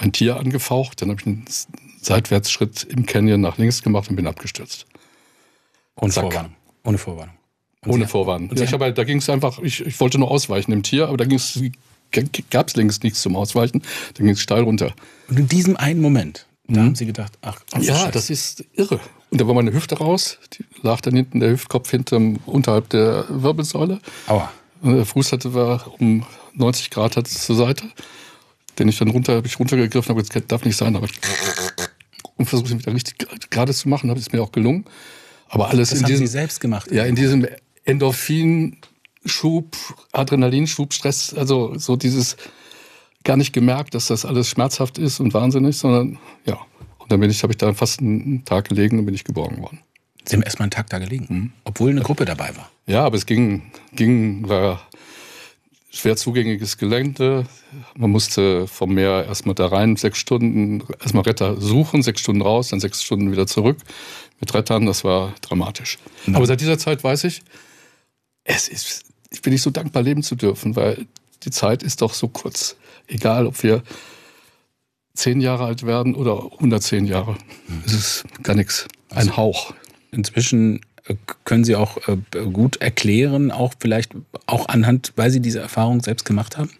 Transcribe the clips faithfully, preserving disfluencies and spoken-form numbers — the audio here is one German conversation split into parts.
ein Tier angefaucht, dann habe ich einen Seitwärtsschritt im Canyon nach links gemacht und bin abgestürzt. Ohne Zack. Vorwarnung. Ohne Vorwarnung. Und Ohne Sie- Vorwarnung. und Ja, Sie ich hab halt, da ging es einfach, ich, ich wollte nur ausweichen im Tier, aber da gab es links nichts zum Ausweichen. Da ging es steil runter. Und in diesem einen Moment, da haben Sie gedacht, ach, ach Ja, Scheiße. das ist irre. Und da war meine Hüfte raus, die lag dann hinten, der Hüftkopf hinterm, unterhalb der Wirbelsäule. Aua. Und der Fuß hatte war um neunzig Grad hatte es zur Seite. Den ich dann runter, habe ich runtergegriffen, habe gesagt, das darf nicht sein, aber und versucht ihn wieder richtig gerade zu machen, habe es mir auch gelungen. Aber alles Das in haben diesem, Sie selbst gemacht. ja, in diesem Endorphin-Schub, Adrenalinschub, Stress, also so dieses gar nicht gemerkt, dass das alles schmerzhaft ist und wahnsinnig, sondern ja. Und dann bin ich, habe ich da fast einen Tag gelegen und bin ich geborgen worden. Sie haben erst mal einen Tag da gelegen, Mhm. obwohl eine Gruppe dabei war. Ja, aber es ging, ging, war schwer zugängliches Gelände. Man musste vom Meer erstmal da rein, sechs Stunden, erstmal Retter suchen, sechs Stunden raus, dann sechs Stunden wieder zurück mit Rettern. Das war dramatisch. Mhm. Aber seit dieser Zeit weiß ich, es ist, ich bin nicht so dankbar, leben zu dürfen, weil die Zeit ist doch so kurz. Egal, ob wir zehn Jahre alt werden oder hundertzehn Jahre. Es ist gar nichts. Ein Hauch. Inzwischen äh, können Sie auch äh, gut erklären, auch vielleicht auch anhand, weil Sie diese Erfahrung selbst gemacht haben?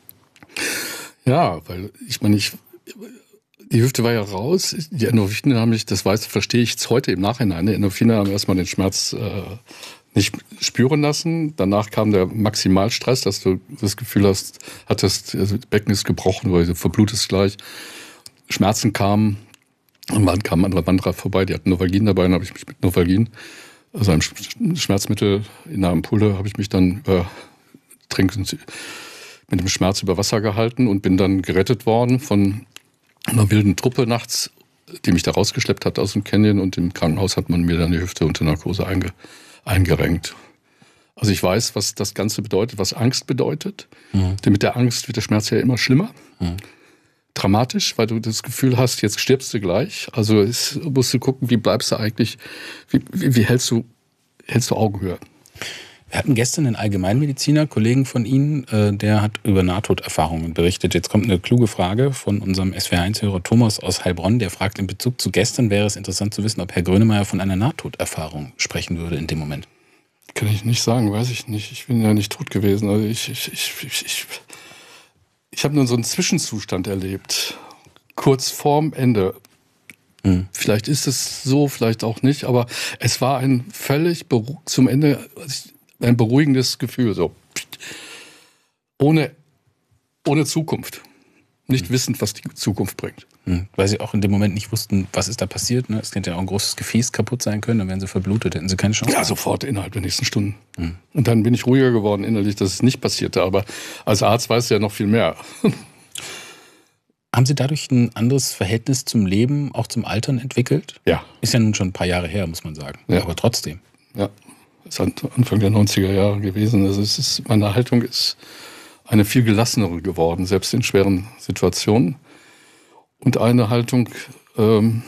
Ja, weil ich meine, ich, die Hüfte war ja raus. Die Endorphine haben mich, das weiß, verstehe ich jetzt heute im Nachhinein. Die Endorphine haben erstmal den Schmerz äh, nicht spüren lassen. Danach kam der Maximalstress, dass du das Gefühl hast, hattest, also das Becken ist gebrochen oder du verblutest gleich. Schmerzen kamen. Und dann kamen andere Wanderer vorbei, die hatten Novalgin dabei, dann habe ich mich mit Novalgin, also einem Schmerzmittel in einer Ampulle, habe ich mich dann äh, trinkend mit dem Schmerz über Wasser gehalten und bin dann gerettet worden von einer wilden Truppe nachts, die mich da rausgeschleppt hat aus dem Canyon, und im Krankenhaus hat man mir dann die Hüfte unter Narkose einge, eingerenkt. Also ich weiß, was das Ganze bedeutet, was Angst bedeutet. Mhm. Denn mit der Angst wird der Schmerz ja immer schlimmer. Mhm. Dramatisch, weil du das Gefühl hast, jetzt stirbst du gleich. Also es, musst du gucken, wie bleibst du eigentlich, wie, wie, wie hältst du, hältst du Augenhöhe? Wir hatten gestern einen Allgemeinmediziner, Kollegen von Ihnen, äh, der hat über Nahtoderfahrungen berichtet. Jetzt kommt eine kluge Frage von unserem S W R eins Hörer Thomas aus Heilbronn. Der fragt, in Bezug zu gestern wäre es interessant zu wissen, ob Herr Grönemeyer von einer Nahtoderfahrung sprechen würde in dem Moment. Kann ich nicht sagen, weiß ich nicht. Ich bin ja nicht tot gewesen. Also ich, ich, ich, ich, ich, ich habe nur so einen Zwischenzustand erlebt. Kurz vorm Ende. Hm. Vielleicht ist es so, vielleicht auch nicht, aber es war ein völlig beru- zum Ende ein beruhigendes Gefühl. So. Ohne, ohne Zukunft. Nicht hm. wissend, was die Zukunft bringt. Hm. Weil Sie auch in dem Moment nicht wussten, was ist da passiert. Ne? Es könnte ja auch ein großes Gefäß kaputt sein können, dann wären Sie verblutet, hätten Sie keine Chance. Ja, sofort, innerhalb der nächsten Stunden. Hm. Und dann bin ich ruhiger geworden innerlich, dass es nicht passierte. Aber als Arzt weißt du ja noch viel mehr. Haben Sie dadurch ein anderes Verhältnis zum Leben, auch zum Altern entwickelt? Ja. Ist ja nun schon ein paar Jahre her, muss man sagen. Ja. Aber trotzdem. Ja, das ist Anfang der neunziger Jahre gewesen. Also es ist, meine Haltung ist eine viel gelassenere geworden, selbst in schweren Situationen. Und eine Haltung, ähm,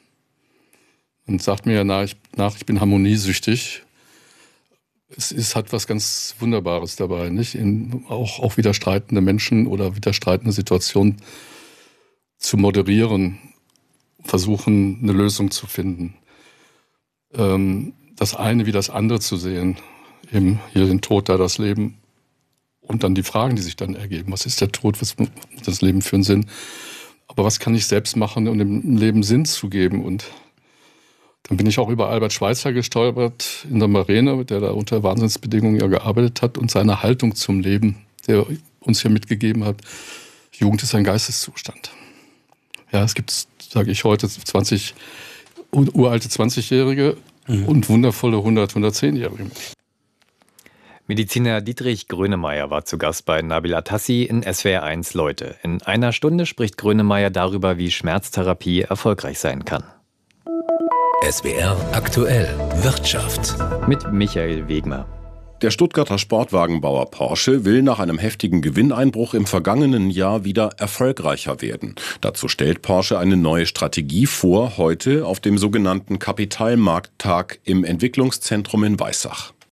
man sagt mir ja nach, ich, nach, ich bin harmoniesüchtig. Es ist, hat was ganz Wunderbares dabei, nicht? In, auch, auch widerstreitende Menschen oder widerstreitende Situationen zu moderieren, versuchen, eine Lösung zu finden. Ähm, das eine wie das andere zu sehen. Eben hier den Tod, da das Leben. Und dann die Fragen, die sich dann ergeben. Was ist der Tod? Was hat das Leben für einen Sinn? Aber was kann ich selbst machen, um dem Leben Sinn zu geben? Und dann bin ich auch über Albert Schweitzer gestolpert in der Marine, der da unter Wahnsinnsbedingungen ja gearbeitet hat, und seine Haltung zum Leben, der uns hier mitgegeben hat. Jugend ist ein Geisteszustand. Ja, es gibt, sage ich heute, zwanzig uralte zwanzigjährige mhm. und wundervolle hundert, hundertzehnjährige. Mediziner Dietrich Grönemeyer war zu Gast bei Nabil Atassi in S W R eins Leute. In einer Stunde spricht Grönemeyer darüber, wie Schmerztherapie erfolgreich sein kann. S W R aktuell Wirtschaft mit Michael Wegmer. Der Stuttgarter Sportwagenbauer Porsche will nach einem heftigen Gewinneinbruch im vergangenen Jahr wieder erfolgreicher werden. Dazu stellt Porsche eine neue Strategie vor, heute auf dem sogenannten Kapitalmarkttag im Entwicklungszentrum in Weissach.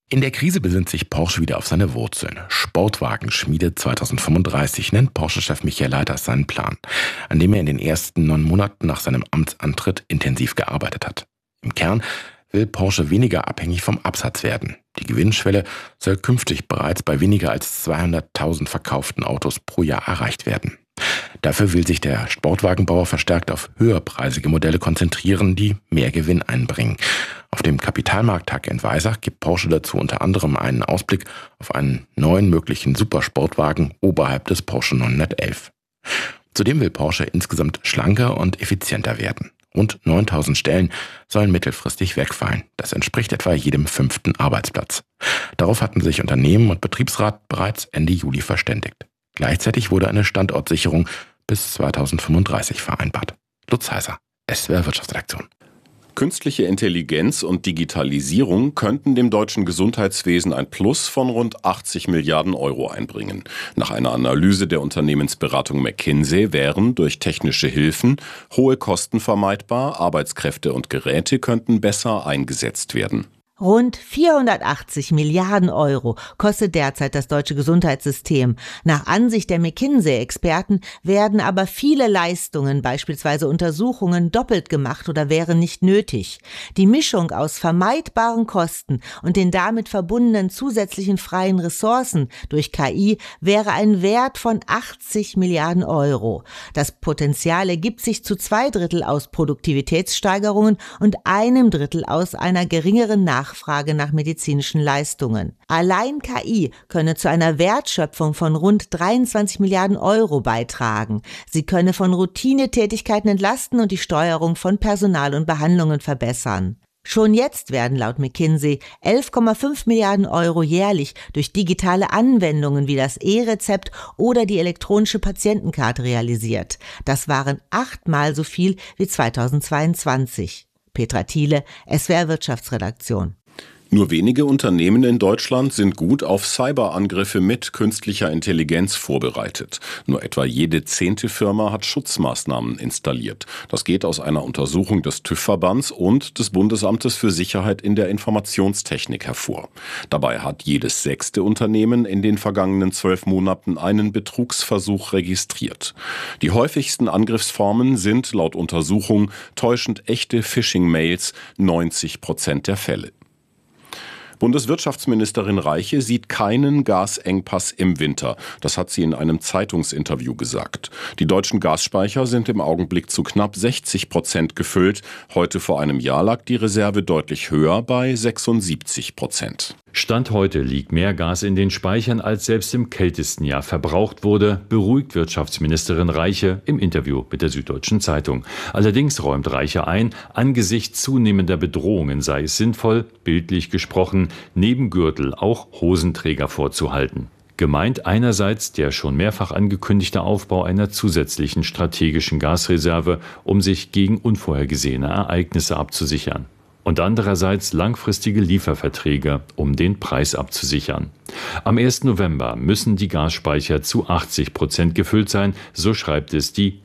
In der Krise besinnt sich Porsche wieder auf seine Wurzeln. Sportwagenschmiede zweitausendfünfunddreißig nennt Porsche-Chef Michael Leiters seinen Plan, an dem er in den ersten neun Monaten nach seinem Amtsantritt intensiv gearbeitet hat. Im Kern will Porsche weniger abhängig vom Absatz werden. Die Gewinnschwelle soll künftig bereits bei weniger als zweihunderttausend verkauften Autos pro Jahr erreicht werden. Dafür will sich der Sportwagenbauer verstärkt auf höherpreisige Modelle konzentrieren, die mehr Gewinn einbringen. Auf dem Kapitalmarkttag in Weissach gibt Porsche dazu unter anderem einen Ausblick auf einen neuen möglichen Supersportwagen oberhalb des Porsche neunhundertelf. Zudem will Porsche insgesamt schlanker und effizienter werden. Rund neuntausend Stellen sollen mittelfristig wegfallen. Das entspricht etwa jedem fünften Arbeitsplatz. Darauf hatten sich Unternehmen und Betriebsrat bereits Ende Juli verständigt. Gleichzeitig wurde eine Standortsicherung bis zweitausendfünfunddreißig vereinbart. Lutz Heiser, S W R Wirtschaftsredaktion. Künstliche Intelligenz und Digitalisierung könnten dem deutschen Gesundheitswesen ein Plus von rund achtzig Milliarden Euro einbringen. Nach einer Analyse der Unternehmensberatung McKinsey wären durch technische Hilfen hohe Kosten vermeidbar, Arbeitskräfte und Geräte könnten besser eingesetzt werden. Rund vierhundertachtzig Milliarden Euro kostet derzeit das deutsche Gesundheitssystem. Nach Ansicht der McKinsey-Experten werden aber viele Leistungen, beispielsweise Untersuchungen, doppelt gemacht oder wären nicht nötig. Die Mischung aus vermeidbaren Kosten und den damit verbundenen zusätzlichen freien Ressourcen durch K I wäre ein Wert von achtzig Milliarden Euro. Das Potenzial ergibt sich zu zwei Drittel aus Produktivitätssteigerungen und einem Drittel aus einer geringeren Nachfrage Nachfrage nach medizinischen Leistungen. Allein K I könne zu einer Wertschöpfung von rund dreiundzwanzig Milliarden Euro beitragen. Sie könne von Routinetätigkeiten entlasten und die Steuerung von Personal und Behandlungen verbessern. Schon jetzt werden laut McKinsey elf Komma fünf Milliarden Euro jährlich durch digitale Anwendungen wie das E-Rezept oder die elektronische Patientenkarte realisiert. Das waren achtmal so viel wie zweitausendzweiundzwanzig. Petra Thiele, S W R Wirtschaftsredaktion. Nur wenige Unternehmen in Deutschland sind gut auf Cyberangriffe mit künstlicher Intelligenz vorbereitet. Nur etwa jede zehnte Firma hat Schutzmaßnahmen installiert. Das geht aus einer Untersuchung des TÜV-Verbands und des Bundesamtes für Sicherheit in der Informationstechnik hervor. Dabei hat jedes sechste Unternehmen in den vergangenen zwölf Monaten einen Betrugsversuch registriert. Die häufigsten Angriffsformen sind laut Untersuchung täuschend echte Phishing-Mails, neunzig Prozent der Fälle. Bundeswirtschaftsministerin Reiche sieht keinen Gasengpass im Winter. Das hat sie in einem Zeitungsinterview gesagt. Die deutschen Gasspeicher sind im Augenblick zu knapp sechzig Prozent gefüllt. Heute vor einem Jahr lag die Reserve deutlich höher bei sechsundsiebzig Prozent. Stand heute liegt mehr Gas in den Speichern, als selbst im kältesten Jahr verbraucht wurde, beruhigt Wirtschaftsministerin Reiche im Interview mit der Süddeutschen Zeitung. Allerdings räumt Reiche ein, angesichts zunehmender Bedrohungen sei es sinnvoll, bildlich gesprochen, neben Gürtel auch Hosenträger vorzuhalten. Gemeint einerseits der schon mehrfach angekündigte Aufbau einer zusätzlichen strategischen Gasreserve, um sich gegen unvorhergesehene Ereignisse abzusichern. Und andererseits langfristige Lieferverträge, um den Preis abzusichern. Am ersten November müssen die Gasspeicher zu achtzig Prozent gefüllt sein, so schreibt es die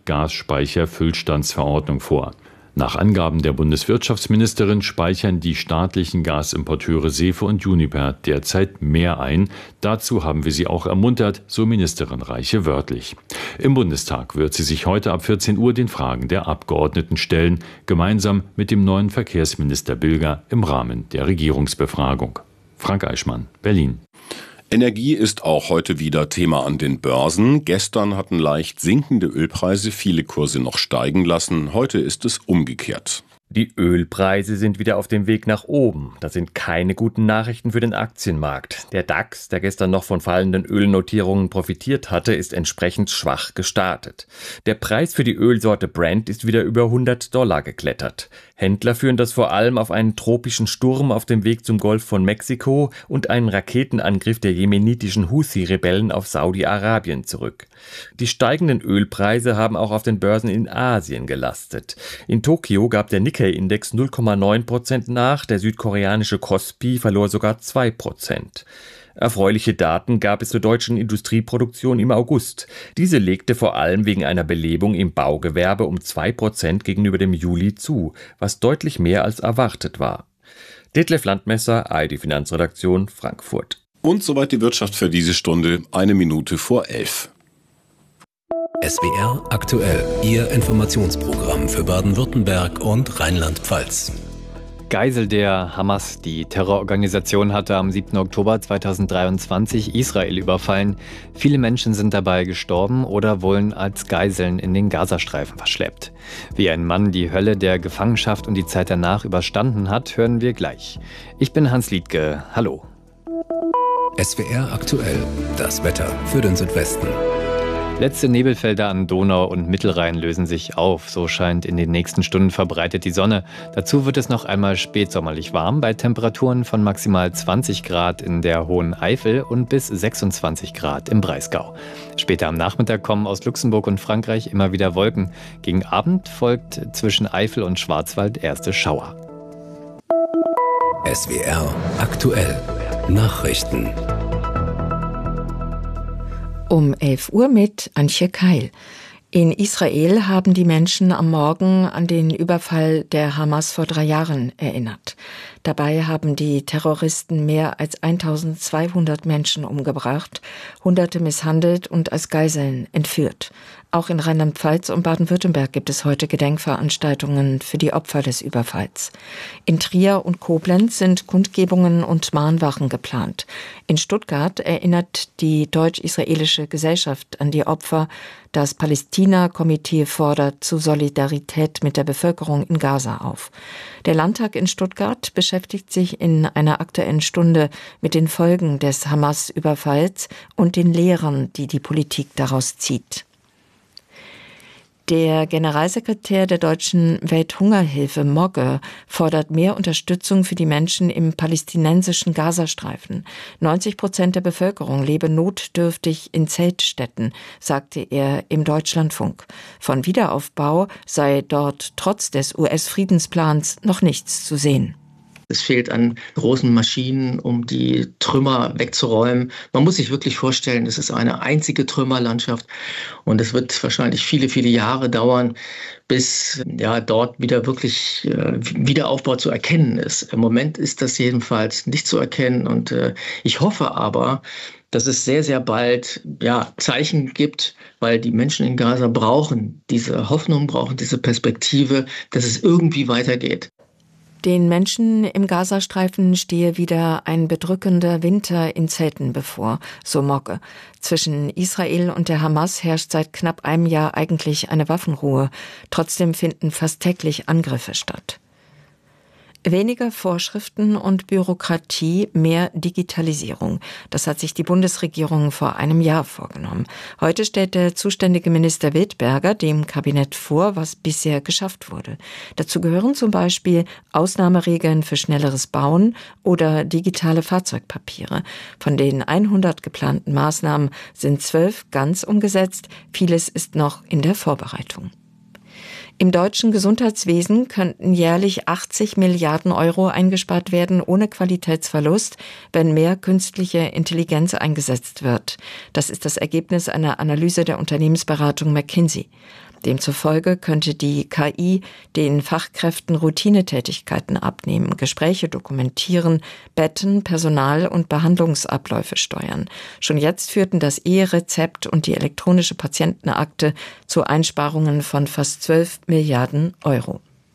Gasspeicherfüllstandsverordnung vor. Nach Angaben der Bundeswirtschaftsministerin speichern die staatlichen Gasimporteure Sefe und Uniper derzeit mehr ein. Dazu haben wir sie auch ermuntert, so Ministerin Reiche wörtlich. Im Bundestag wird sie sich heute ab vierzehn Uhr den Fragen der Abgeordneten stellen, gemeinsam mit dem neuen Verkehrsminister Bilger im Rahmen der Regierungsbefragung. Frank Eichmann, Berlin. Energie ist auch heute wieder Thema an den Börsen. Gestern hatten leicht sinkende Ölpreise viele Kurse noch steigen lassen. Heute ist es umgekehrt. Die Ölpreise sind wieder auf dem Weg nach oben. Das sind keine guten Nachrichten für den Aktienmarkt. Der DAX, der gestern noch von fallenden Ölnotierungen profitiert hatte, ist entsprechend schwach gestartet. Der Preis für die Ölsorte Brent ist wieder über hundert Dollar geklettert. Händler führen das vor allem auf einen tropischen Sturm auf dem Weg zum Golf von Mexiko und einen Raketenangriff der jemenitischen Houthi-Rebellen auf Saudi-Arabien zurück. Die steigenden Ölpreise haben auch auf den Börsen in Asien gelastet. In Tokio gab der Nikkei-Index null Komma neun Prozent nach, der südkoreanische Kospi verlor sogar zwei Prozent. Erfreuliche Daten gab es zur deutschen Industrieproduktion im August. Diese legte vor allem wegen einer Belebung im Baugewerbe um zwei Prozent gegenüber dem Juli zu, was deutlich mehr als erwartet war. Detlef Landmesser, A R D Finanzredaktion, Frankfurt. Und soweit die Wirtschaft für diese Stunde, eine Minute vor elf. S W R aktuell, Ihr Informationsprogramm für Baden-Württemberg und Rheinland-Pfalz. Geisel der Hamas, die Terrororganisation, hatte am siebten Oktober zweitausenddreiundzwanzig Israel überfallen. Viele Menschen sind dabei gestorben oder wurden als Geiseln in den Gazastreifen verschleppt. Wie ein Mann die Hölle der Gefangenschaft und die Zeit danach überstanden hat, hören wir gleich. Ich bin Hans Liedtke. Hallo. S W R aktuell, das Wetter für den Südwesten. Letzte Nebelfelder an Donau und Mittelrhein lösen sich auf. So scheint in den nächsten Stunden verbreitet die Sonne. Dazu wird es noch einmal spätsommerlich warm bei Temperaturen von maximal zwanzig Grad in der Hohen Eifel und bis sechsundzwanzig Grad im Breisgau. Später am Nachmittag kommen aus Luxemburg und Frankreich immer wieder Wolken. Gegen Abend folgt zwischen Eifel und Schwarzwald erste Schauer. S W R aktuell, Nachrichten. Um elf Uhr mit Antje Keil. In Israel haben die Menschen am Morgen an den Überfall der Hamas vor drei Jahren erinnert. Dabei haben die Terroristen mehr als eintausendzweihundert Menschen umgebracht, Hunderte misshandelt und als Geiseln entführt. Auch in Rheinland-Pfalz und Baden-Württemberg gibt es heute Gedenkveranstaltungen für die Opfer des Überfalls. In Trier und Koblenz sind Kundgebungen und Mahnwachen geplant. In Stuttgart erinnert die Deutsch-Israelische Gesellschaft an die Opfer. Das Palästina-Komitee fordert zu Solidarität mit der Bevölkerung in Gaza auf. Der Landtag in Stuttgart beschäftigt sich in einer Aktuellen Stunde mit den Folgen des Hamas-Überfalls und den Lehren, die die Politik daraus zieht. Der Generalsekretär der Deutschen Welthungerhilfe Mogge fordert mehr Unterstützung für die Menschen im palästinensischen Gazastreifen. neunzig Prozent der Bevölkerung lebe notdürftig in Zeltstätten, sagte er im Deutschlandfunk. Von Wiederaufbau sei dort trotz des U S-Friedensplans noch nichts zu sehen. Es fehlt an großen Maschinen, um die Trümmer wegzuräumen. Man muss sich wirklich vorstellen, es ist eine einzige Trümmerlandschaft und es wird wahrscheinlich viele, viele Jahre dauern, bis ja dort wieder wirklich äh, Wiederaufbau zu erkennen ist. Im Moment ist das jedenfalls nicht zu erkennen und äh, ich hoffe aber, dass es sehr, sehr bald ja, Zeichen gibt, weil die Menschen in Gaza brauchen diese Hoffnung, brauchen diese Perspektive, dass es irgendwie weitergeht. Den Menschen im Gazastreifen stehe wieder ein bedrückender Winter in Zelten bevor, so Mogge. Zwischen Israel und der Hamas herrscht seit knapp einem Jahr eigentlich eine Waffenruhe. Trotzdem finden fast täglich Angriffe statt. Weniger Vorschriften und Bürokratie, mehr Digitalisierung. Das hat sich die Bundesregierung vor einem Jahr vorgenommen. Heute stellt der zuständige Minister Wildberger dem Kabinett vor, was bisher geschafft wurde. Dazu gehören zum Beispiel Ausnahmeregeln für schnelleres Bauen oder digitale Fahrzeugpapiere. Von den hundert geplanten Maßnahmen sind zwölf ganz umgesetzt. Vieles ist noch in der Vorbereitung. Im deutschen Gesundheitswesen könnten jährlich achtzig Milliarden Euro eingespart werden, ohne Qualitätsverlust, wenn mehr künstliche Intelligenz eingesetzt wird. Das ist das Ergebnis einer Analyse der Unternehmensberatung McKinsey. Demzufolge könnte die K I den Fachkräften Routinetätigkeiten abnehmen, Gespräche dokumentieren, Betten, Personal- und Behandlungsabläufe steuern. Schon jetzt führten das E-Rezept und die elektronische Patientenakte zu Einsparungen von fast zwölf Milliarden Euro.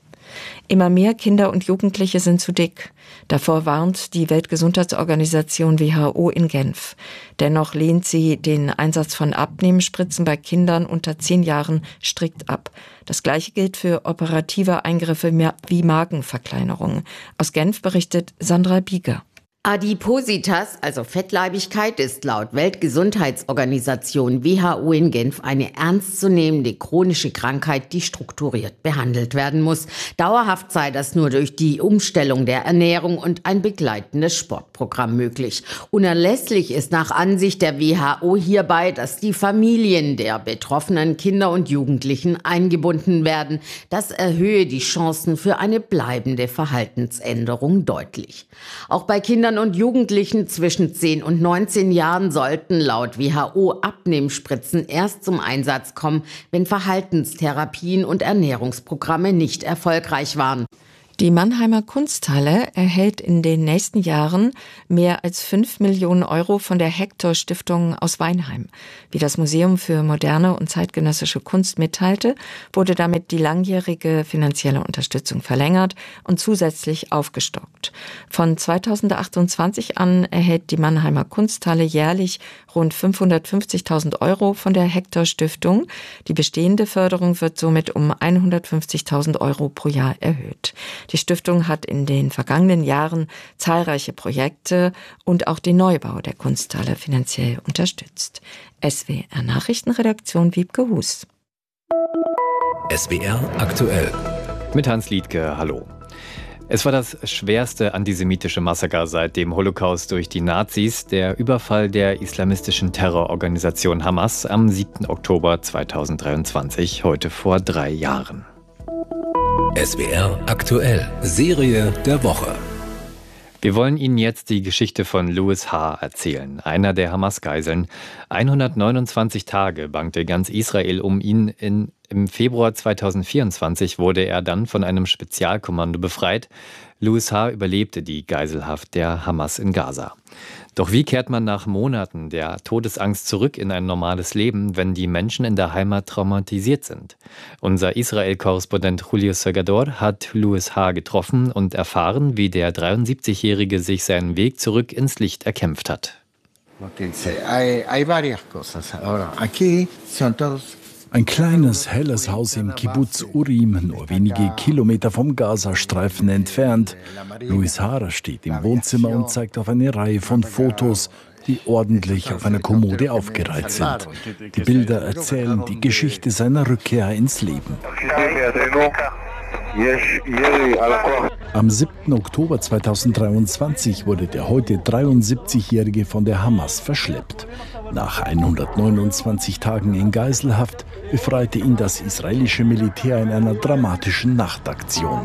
Immer mehr Kinder und Jugendliche sind zu dick. Davor warnt die Weltgesundheitsorganisation W H O in Genf. Dennoch lehnt sie den Einsatz von Abnehmspritzen bei Kindern unter zehn Jahren strikt ab. Das Gleiche gilt für operative Eingriffe wie Magenverkleinerungen. Aus Genf berichtet Sandra Bieger. Adipositas, also Fettleibigkeit, ist laut Weltgesundheitsorganisation W H O in Genf eine ernstzunehmende chronische Krankheit, die strukturiert behandelt werden muss. Dauerhaft sei das nur durch die Umstellung der Ernährung und ein begleitendes Sportprogramm möglich. Unerlässlich ist nach Ansicht der W H O hierbei, dass die Familien der betroffenen Kinder und Jugendlichen eingebunden werden. Das erhöhe die Chancen für eine bleibende Verhaltensänderung deutlich. Auch bei Kindern und Jugendlichen zwischen zehn und neunzehn Jahren sollten laut W H O Abnehmspritzen erst zum Einsatz kommen, wenn Verhaltenstherapien und Ernährungsprogramme nicht erfolgreich waren. Die Mannheimer Kunsthalle erhält in den nächsten Jahren mehr als fünf Millionen Euro von der Hector-Stiftung aus Weinheim. Wie das Museum für moderne und zeitgenössische Kunst mitteilte, wurde damit die langjährige finanzielle Unterstützung verlängert und zusätzlich aufgestockt. Von zweitausendachtundzwanzig an erhält die Mannheimer Kunsthalle jährlich rund fünfhundertfünfzigtausend Euro von der Hector-Stiftung. Die bestehende Förderung wird somit um hundertfünfzigtausend Euro pro Jahr erhöht. Die Stiftung hat in den vergangenen Jahren zahlreiche Projekte und auch den Neubau der Kunsthalle finanziell unterstützt. S W R Nachrichtenredaktion Wiebke Hus. S W R aktuell. Mit Hans Liedke, hallo. Es war das schwerste antisemitische Massaker seit dem Holocaust durch die Nazis, der Überfall der islamistischen Terrororganisation Hamas am siebten Oktober zweitausenddreiundzwanzig, heute vor drei Jahren. S W R aktuell. Serie der Woche. Wir wollen Ihnen jetzt die Geschichte von Louis H. erzählen, einer der Hamas-Geiseln. hundertneunundzwanzig Tage bangte ganz Israel um ihn. In, Im Februar zweitausendvierundzwanzig wurde er dann von einem Spezialkommando befreit. Louis H. überlebte die Geiselhaft der Hamas in Gaza. Doch wie kehrt man nach Monaten der Todesangst zurück in ein normales Leben, wenn die Menschen in der Heimat traumatisiert sind? Unser Israel-Korrespondent Julio Segador hat Louis H. getroffen und erfahren, wie der dreiundsiebzigjährige sich seinen Weg zurück ins Licht erkämpft hat. Ein kleines, helles Haus im Kibbutz Urim, nur wenige Kilometer vom Gazastreifen entfernt. Louis H. steht im Wohnzimmer und zeigt auf eine Reihe von Fotos, die ordentlich auf einer Kommode aufgereiht sind. Die Bilder erzählen die Geschichte seiner Rückkehr ins Leben. Am siebten Oktober zweitausenddreiundzwanzig wurde der heute dreiundsiebzigjährige von der Hamas verschleppt. Nach hundertneunundzwanzig Tagen in Geiselhaft befreite ihn das israelische Militär in einer dramatischen Nachtaktion.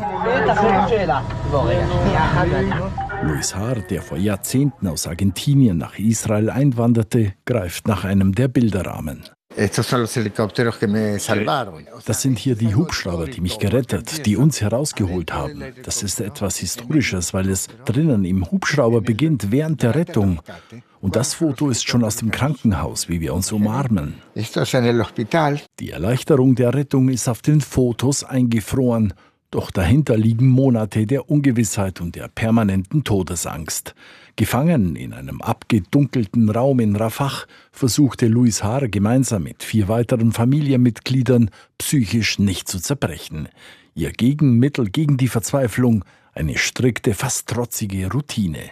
Louis H., der vor Jahrzehnten aus Argentinien nach Israel einwanderte, greift nach einem der Bilderrahmen. Das sind hier die Hubschrauber, die mich gerettet, die uns herausgeholt haben. Das ist etwas Historisches, weil es drinnen im Hubschrauber beginnt, während der Rettung. Und das Foto ist schon aus dem Krankenhaus, wie wir uns umarmen. Die Erleichterung der Rettung ist auf den Fotos eingefroren. Doch dahinter liegen Monate der Ungewissheit und der permanenten Todesangst. Gefangen in einem abgedunkelten Raum in Rafah versuchte Louis H. gemeinsam mit vier weiteren Familienmitgliedern psychisch nicht zu zerbrechen. Ihr Gegenmittel gegen die Verzweiflung, eine strikte, fast trotzige Routine.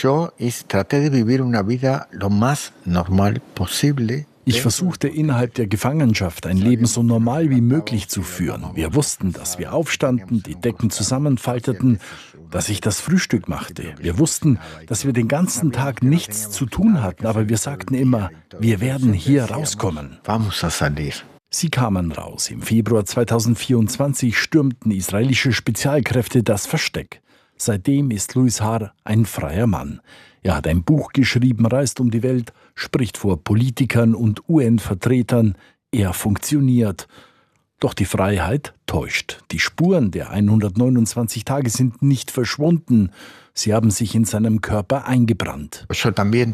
Ich versuchte innerhalb der Gefangenschaft ein Leben so normal wie möglich zu führen. Wir wussten, dass wir aufstanden, die Decken zusammenfalteten, dass ich das Frühstück machte. Wir wussten, dass wir den ganzen Tag nichts zu tun hatten, aber wir sagten immer, wir werden hier rauskommen. Sie kamen raus. Im Februar zweitausendvierundzwanzig stürmten israelische Spezialkräfte das Versteck. Seitdem ist Louis H. ein freier Mann. Er hat ein Buch geschrieben, reist um die Welt, spricht vor Politikern und U N-Vertretern. Er funktioniert. Doch die Freiheit täuscht. Die Spuren der hundertneunundzwanzig Tage sind nicht verschwunden. Sie haben sich in seinem Körper eingebrannt. Ich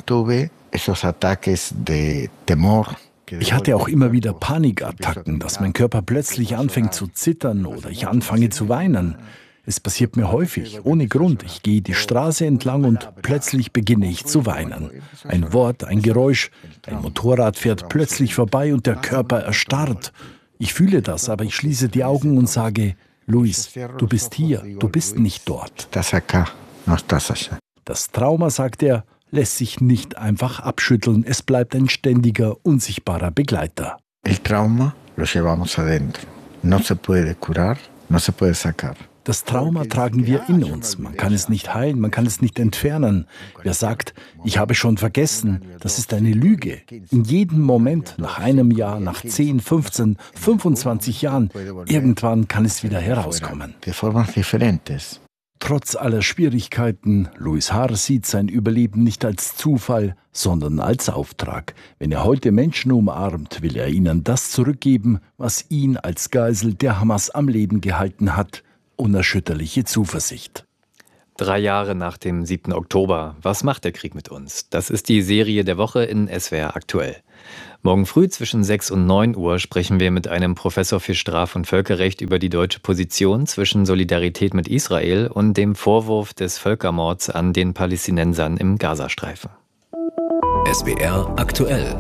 hatte auch immer wieder Panikattacken, dass mein Körper plötzlich anfängt zu zittern oder ich anfange zu weinen. Es passiert mir häufig, ohne Grund. Ich gehe die Straße entlang und plötzlich beginne ich zu weinen. Ein Wort, ein Geräusch, ein Motorrad fährt plötzlich vorbei und der Körper erstarrt. Ich fühle das, aber ich schließe die Augen und sage, Louis, du bist hier, du bist nicht dort. Das Trauma, sagt er, lässt sich nicht einfach abschütteln. Es bleibt ein ständiger, unsichtbarer Begleiter. El trauma lo llevamos adentro. No se puede curar, no se puede sacar. Das Trauma tragen wir in uns. Man kann es nicht heilen, man kann es nicht entfernen. Wer sagt, ich habe schon vergessen, das ist eine Lüge. In jedem Moment, nach einem Jahr, nach zehn, fünfzehn, fünfundzwanzig Jahren, irgendwann kann es wieder herauskommen. Trotz aller Schwierigkeiten, Louis H. sieht sein Überleben nicht als Zufall, sondern als Auftrag. Wenn er heute Menschen umarmt, will er ihnen das zurückgeben, was ihn als Geisel der Hamas am Leben gehalten hat. unerschütterliche Zuversicht. Drei Jahre nach dem siebten Oktober. Was macht der Krieg mit uns? Das ist die Serie der Woche in S W R aktuell. Morgen früh zwischen sechs und neun Uhr sprechen wir mit einem Professor für Straf- und Völkerrecht über die deutsche Position zwischen Solidarität mit Israel und dem Vorwurf des Völkermords an den Palästinensern im Gazastreifen. S W R aktuell.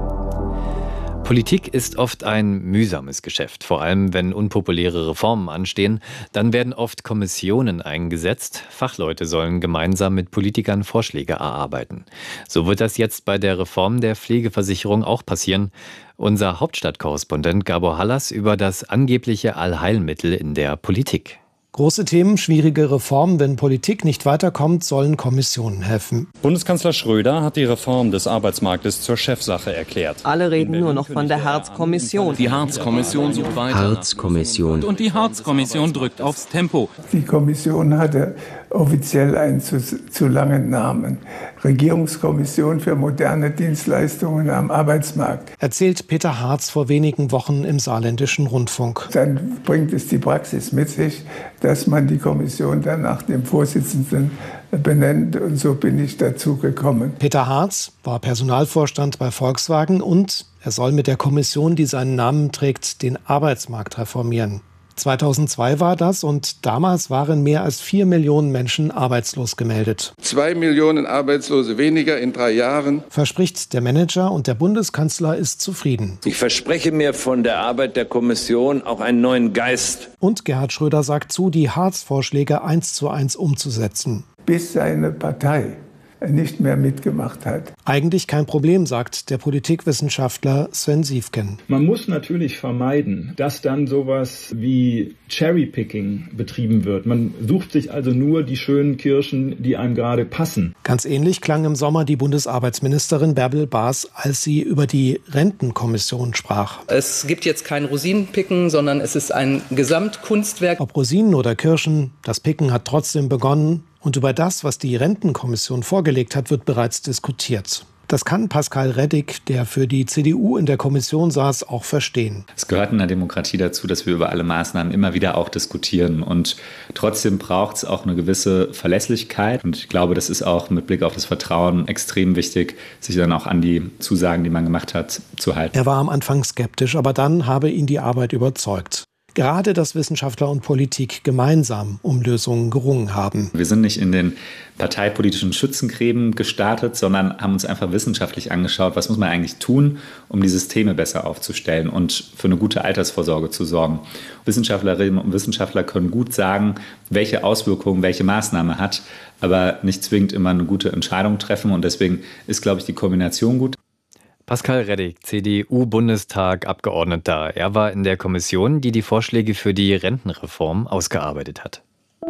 Politik ist oft ein mühsames Geschäft, vor allem wenn unpopuläre Reformen anstehen. Dann werden oft Kommissionen eingesetzt. Fachleute sollen gemeinsam mit Politikern Vorschläge erarbeiten. So wird das jetzt bei der Reform der Pflegeversicherung auch passieren. Unser Hauptstadtkorrespondent Gabor Hallas über das angebliche Allheilmittel in der Politik. Große Themen, schwierige Reformen. Wenn Politik nicht weiterkommt, sollen Kommissionen helfen. Bundeskanzler Schröder hat die Reform des Arbeitsmarktes zur Chefsache erklärt. Alle reden nur noch von der Hartz-Kommission. Die Hartz-Kommission sucht weiter. Hartz-Kommission. Und die Hartz-Kommission drückt aufs Tempo. Die Kommission hatte offiziell einen zu, zu langen Namen. Regierungskommission für moderne Dienstleistungen am Arbeitsmarkt. Erzählt Peter Hartz vor wenigen Wochen im Saarländischen Rundfunk. Dann bringt es die Praxis mit sich, dass man die Kommission dann nach dem Vorsitzenden benennt. Und so bin ich dazu gekommen. Peter Hartz war Personalvorstand bei Volkswagen und er soll mit der Kommission, die seinen Namen trägt, den Arbeitsmarkt reformieren. zweitausendzwei war das und damals waren mehr als vier Millionen Menschen arbeitslos gemeldet. Zwei Millionen Arbeitslose weniger in drei Jahren. Verspricht der Manager und der Bundeskanzler ist zufrieden. Ich verspreche mir von der Arbeit der Kommission auch einen neuen Geist. Und Gerhard Schröder sagt zu, die Hartz-Vorschläge eins zu eins umzusetzen. Bis seine Partei nicht mehr mitgemacht hat. Eigentlich kein Problem, sagt der Politikwissenschaftler Sven Siefken. Man muss natürlich vermeiden, dass dann sowas wie Cherrypicking betrieben wird. Man sucht sich also nur die schönen Kirschen, die einem gerade passen. Ganz ähnlich klang im Sommer die Bundesarbeitsministerin Bärbel Baas, als sie über die Rentenkommission sprach. Es gibt jetzt kein Rosinenpicken, sondern es ist ein Gesamtkunstwerk. Ob Rosinen oder Kirschen, das Picken hat trotzdem begonnen. Und über das, was die Rentenkommission vorgelegt hat, wird bereits diskutiert. Das kann Pascal Reddick, der für die C D U in der Kommission saß, auch verstehen. Es gehört in der Demokratie dazu, dass wir über alle Maßnahmen immer wieder auch diskutieren. Und trotzdem braucht es auch eine gewisse Verlässlichkeit. Und ich glaube, das ist auch mit Blick auf das Vertrauen extrem wichtig, sich dann auch an die Zusagen, die man gemacht hat, zu halten. Er war am Anfang skeptisch, aber dann habe ihn die Arbeit überzeugt. Gerade, dass Wissenschaftler und Politik gemeinsam um Lösungen gerungen haben. Wir sind nicht in den parteipolitischen Schützengräben gestartet, sondern haben uns einfach wissenschaftlich angeschaut, was muss man eigentlich tun, um die Systeme besser aufzustellen und für eine gute Altersvorsorge zu sorgen. Wissenschaftlerinnen und Wissenschaftler können gut sagen, welche Auswirkungen welche Maßnahme hat, aber nicht zwingend immer eine gute Entscheidung treffen. Und deswegen ist, glaube ich, die Kombination gut. Pascal Reddick, C D U-Bundestag-Abgeordneter. Er war in der Kommission, die die Vorschläge für die Rentenreform ausgearbeitet hat.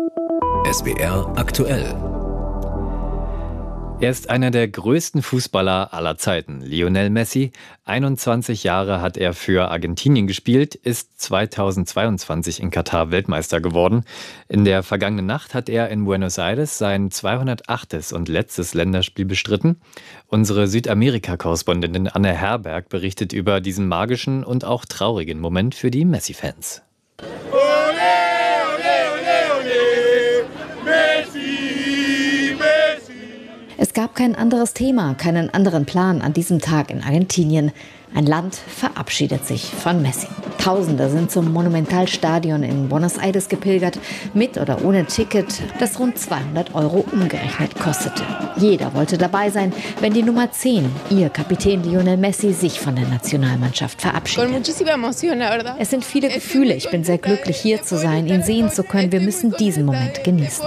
S W R aktuell. Er ist einer der größten Fußballer aller Zeiten, Lionel Messi. einundzwanzig Jahre hat er für Argentinien gespielt, ist zweitausendzweiundzwanzig in Katar Weltmeister geworden. In der vergangenen Nacht hat er in Buenos Aires sein zweihundertachtes und letztes Länderspiel bestritten. Unsere Südamerika-Korrespondentin Anne Herberg berichtet über diesen magischen und auch traurigen Moment für die Messi-Fans. Es gab kein anderes Thema, keinen anderen Plan an diesem Tag in Argentinien. Ein Land verabschiedet sich von Messi. Tausende sind zum Monumentalstadion in Buenos Aires gepilgert, mit oder ohne Ticket, das rund zweihundert Euro umgerechnet kostete. Jeder wollte dabei sein, wenn die Nummer zehn, ihr Kapitän Lionel Messi, sich von der Nationalmannschaft verabschiedet. Es sind viele Gefühle. Ich bin sehr glücklich, hier zu sein, ihn sehen zu können. Wir müssen diesen Moment genießen.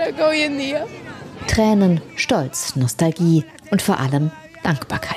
Tränen, Stolz, Nostalgie und vor allem Dankbarkeit.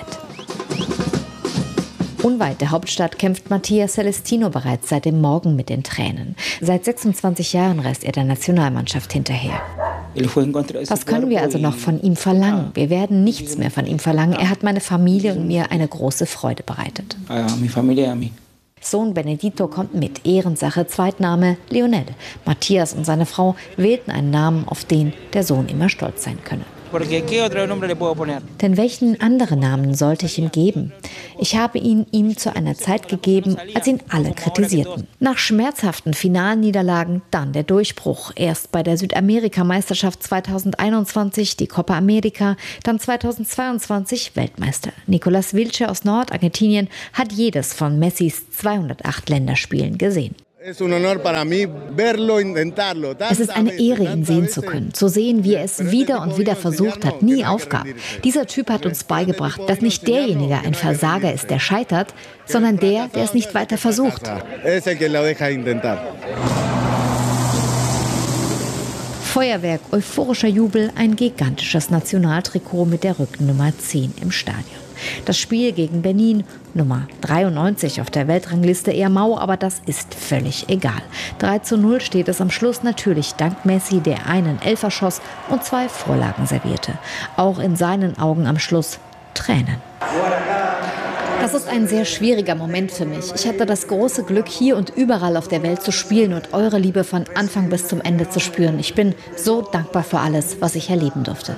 Unweit der Hauptstadt kämpft Mattia Celestino bereits seit dem Morgen mit den Tränen. Seit sechsundzwanzig Jahren reist er der Nationalmannschaft hinterher. Was können wir also noch von ihm verlangen? Wir werden nichts mehr von ihm verlangen. Er hat meine Familie und mir eine große Freude bereitet. Sohn Benedito kommt mit, Ehrensache, Zweitname Lionel. Matthias und seine Frau wählten einen Namen, auf den der Sohn immer stolz sein könne. Denn welchen anderen Namen sollte ich ihm geben? Ich habe ihn ihm zu einer Zeit gegeben, als ihn alle kritisierten. Nach schmerzhaften Finalniederlagen dann der Durchbruch. Erst bei der Südamerikameisterschaft zweitausendeinundzwanzig, die Copa America, dann zweitausendzweiundzwanzig Weltmeister. Nicolas Wilche aus Nordargentinien hat jedes von Messis zweihundertacht Länderspielen gesehen. Es ist eine Ehre, ihn sehen zu können, zu sehen, wie er es wieder und wieder versucht hat, nie aufgab. Dieser Typ hat uns beigebracht, dass nicht derjenige ein Versager ist, der scheitert, sondern der, der es nicht weiter versucht. Feuerwerk, euphorischer Jubel, ein gigantisches Nationaltrikot mit der Rückennummer zehn im Stadion. Das Spiel gegen Benin, Nummer dreiundneunzig auf der Weltrangliste, eher mau, aber das ist völlig egal. drei zu null steht es am Schluss, natürlich dank Messi, der einen Elfer schoss und zwei Vorlagen servierte. Auch in seinen Augen am Schluss Tränen. Das ist ein sehr schwieriger Moment für mich. Ich hatte das große Glück, hier und überall auf der Welt zu spielen und eure Liebe von Anfang bis zum Ende zu spüren. Ich bin so dankbar für alles, was ich erleben durfte.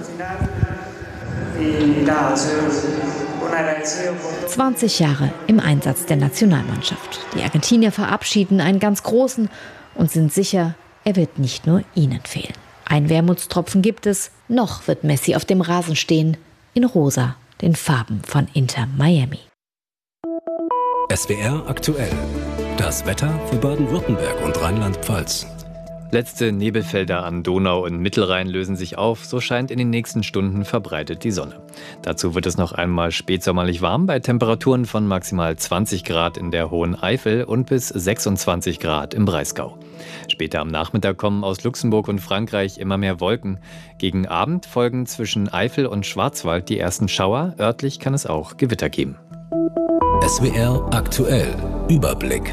zwanzig Jahre im Einsatz der Nationalmannschaft. Die Argentinier verabschieden einen ganz großen und sind sicher, er wird nicht nur ihnen fehlen. Ein Wermutstropfen gibt es, noch wird Messi auf dem Rasen stehen, in rosa, den Farben von Inter Miami. S W R aktuell. Das Wetter für Baden-Württemberg und Rheinland-Pfalz. Letzte Nebelfelder an Donau und Mittelrhein lösen sich auf, so scheint in den nächsten Stunden verbreitet die Sonne. Dazu wird es noch einmal spätsommerlich warm bei Temperaturen von maximal zwanzig Grad in der Hohen Eifel und bis sechsundzwanzig Grad im Breisgau. Später am Nachmittag kommen aus Luxemburg und Frankreich immer mehr Wolken. Gegen Abend folgen zwischen Eifel und Schwarzwald die ersten Schauer, örtlich kann es auch Gewitter geben. S W R aktuell. Überblick.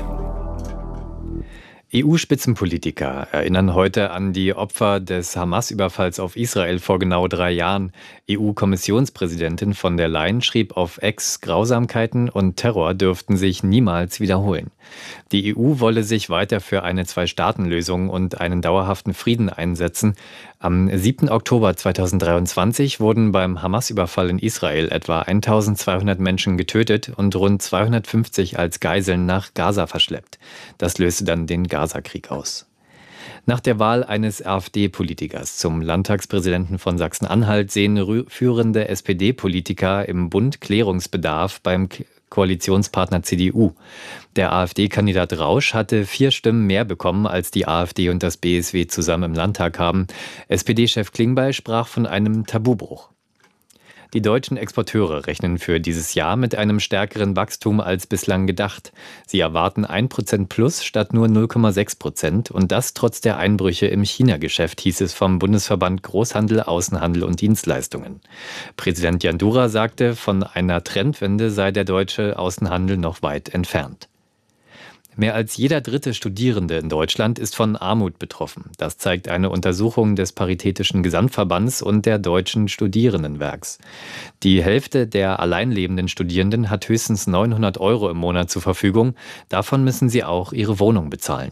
E U-Spitzenpolitiker erinnern heute an die Opfer des Hamas-Überfalls auf Israel vor genau drei Jahren. E U-Kommissionspräsidentin von der Leyen schrieb auf X, Grausamkeiten und Terror dürften sich niemals wiederholen. Die E U wolle sich weiter für eine Zwei-Staaten-Lösung und einen dauerhaften Frieden einsetzen. Am siebten Oktober zweitausenddreiundzwanzig wurden beim Hamas-Überfall in Israel etwa eintausendzweihundert Menschen getötet und rund zweihundertfünfzig als Geiseln nach Gaza verschleppt. Das löste dann den Gaza-Krieg aus. Nach der Wahl eines AfD-Politikers zum Landtagspräsidenten von Sachsen-Anhalt sehen führende S P D-Politiker im Bund Klärungsbedarf beim Koalitionspartner C D U. Der AfD-Kandidat Rausch hatte vier Stimmen mehr bekommen, als die AfD und das B S W zusammen im Landtag haben. S P D-Chef Klingbeil sprach von einem Tabubruch. Die deutschen Exporteure rechnen für dieses Jahr mit einem stärkeren Wachstum als bislang gedacht. Sie erwarten ein Prozent plus statt nur null Komma sechs Prozent und das trotz der Einbrüche im China-Geschäft, hieß es vom Bundesverband Großhandel, Außenhandel und Dienstleistungen. Präsident Jandura sagte, von einer Trendwende sei der deutsche Außenhandel noch weit entfernt. Mehr als jeder dritte Studierende in Deutschland ist von Armut betroffen. Das zeigt eine Untersuchung des Paritätischen Gesamtverbands und der Deutschen Studierendenwerks. Die Hälfte der alleinlebenden Studierenden hat höchstens neunhundert Euro im Monat zur Verfügung. Davon müssen sie auch ihre Wohnung bezahlen.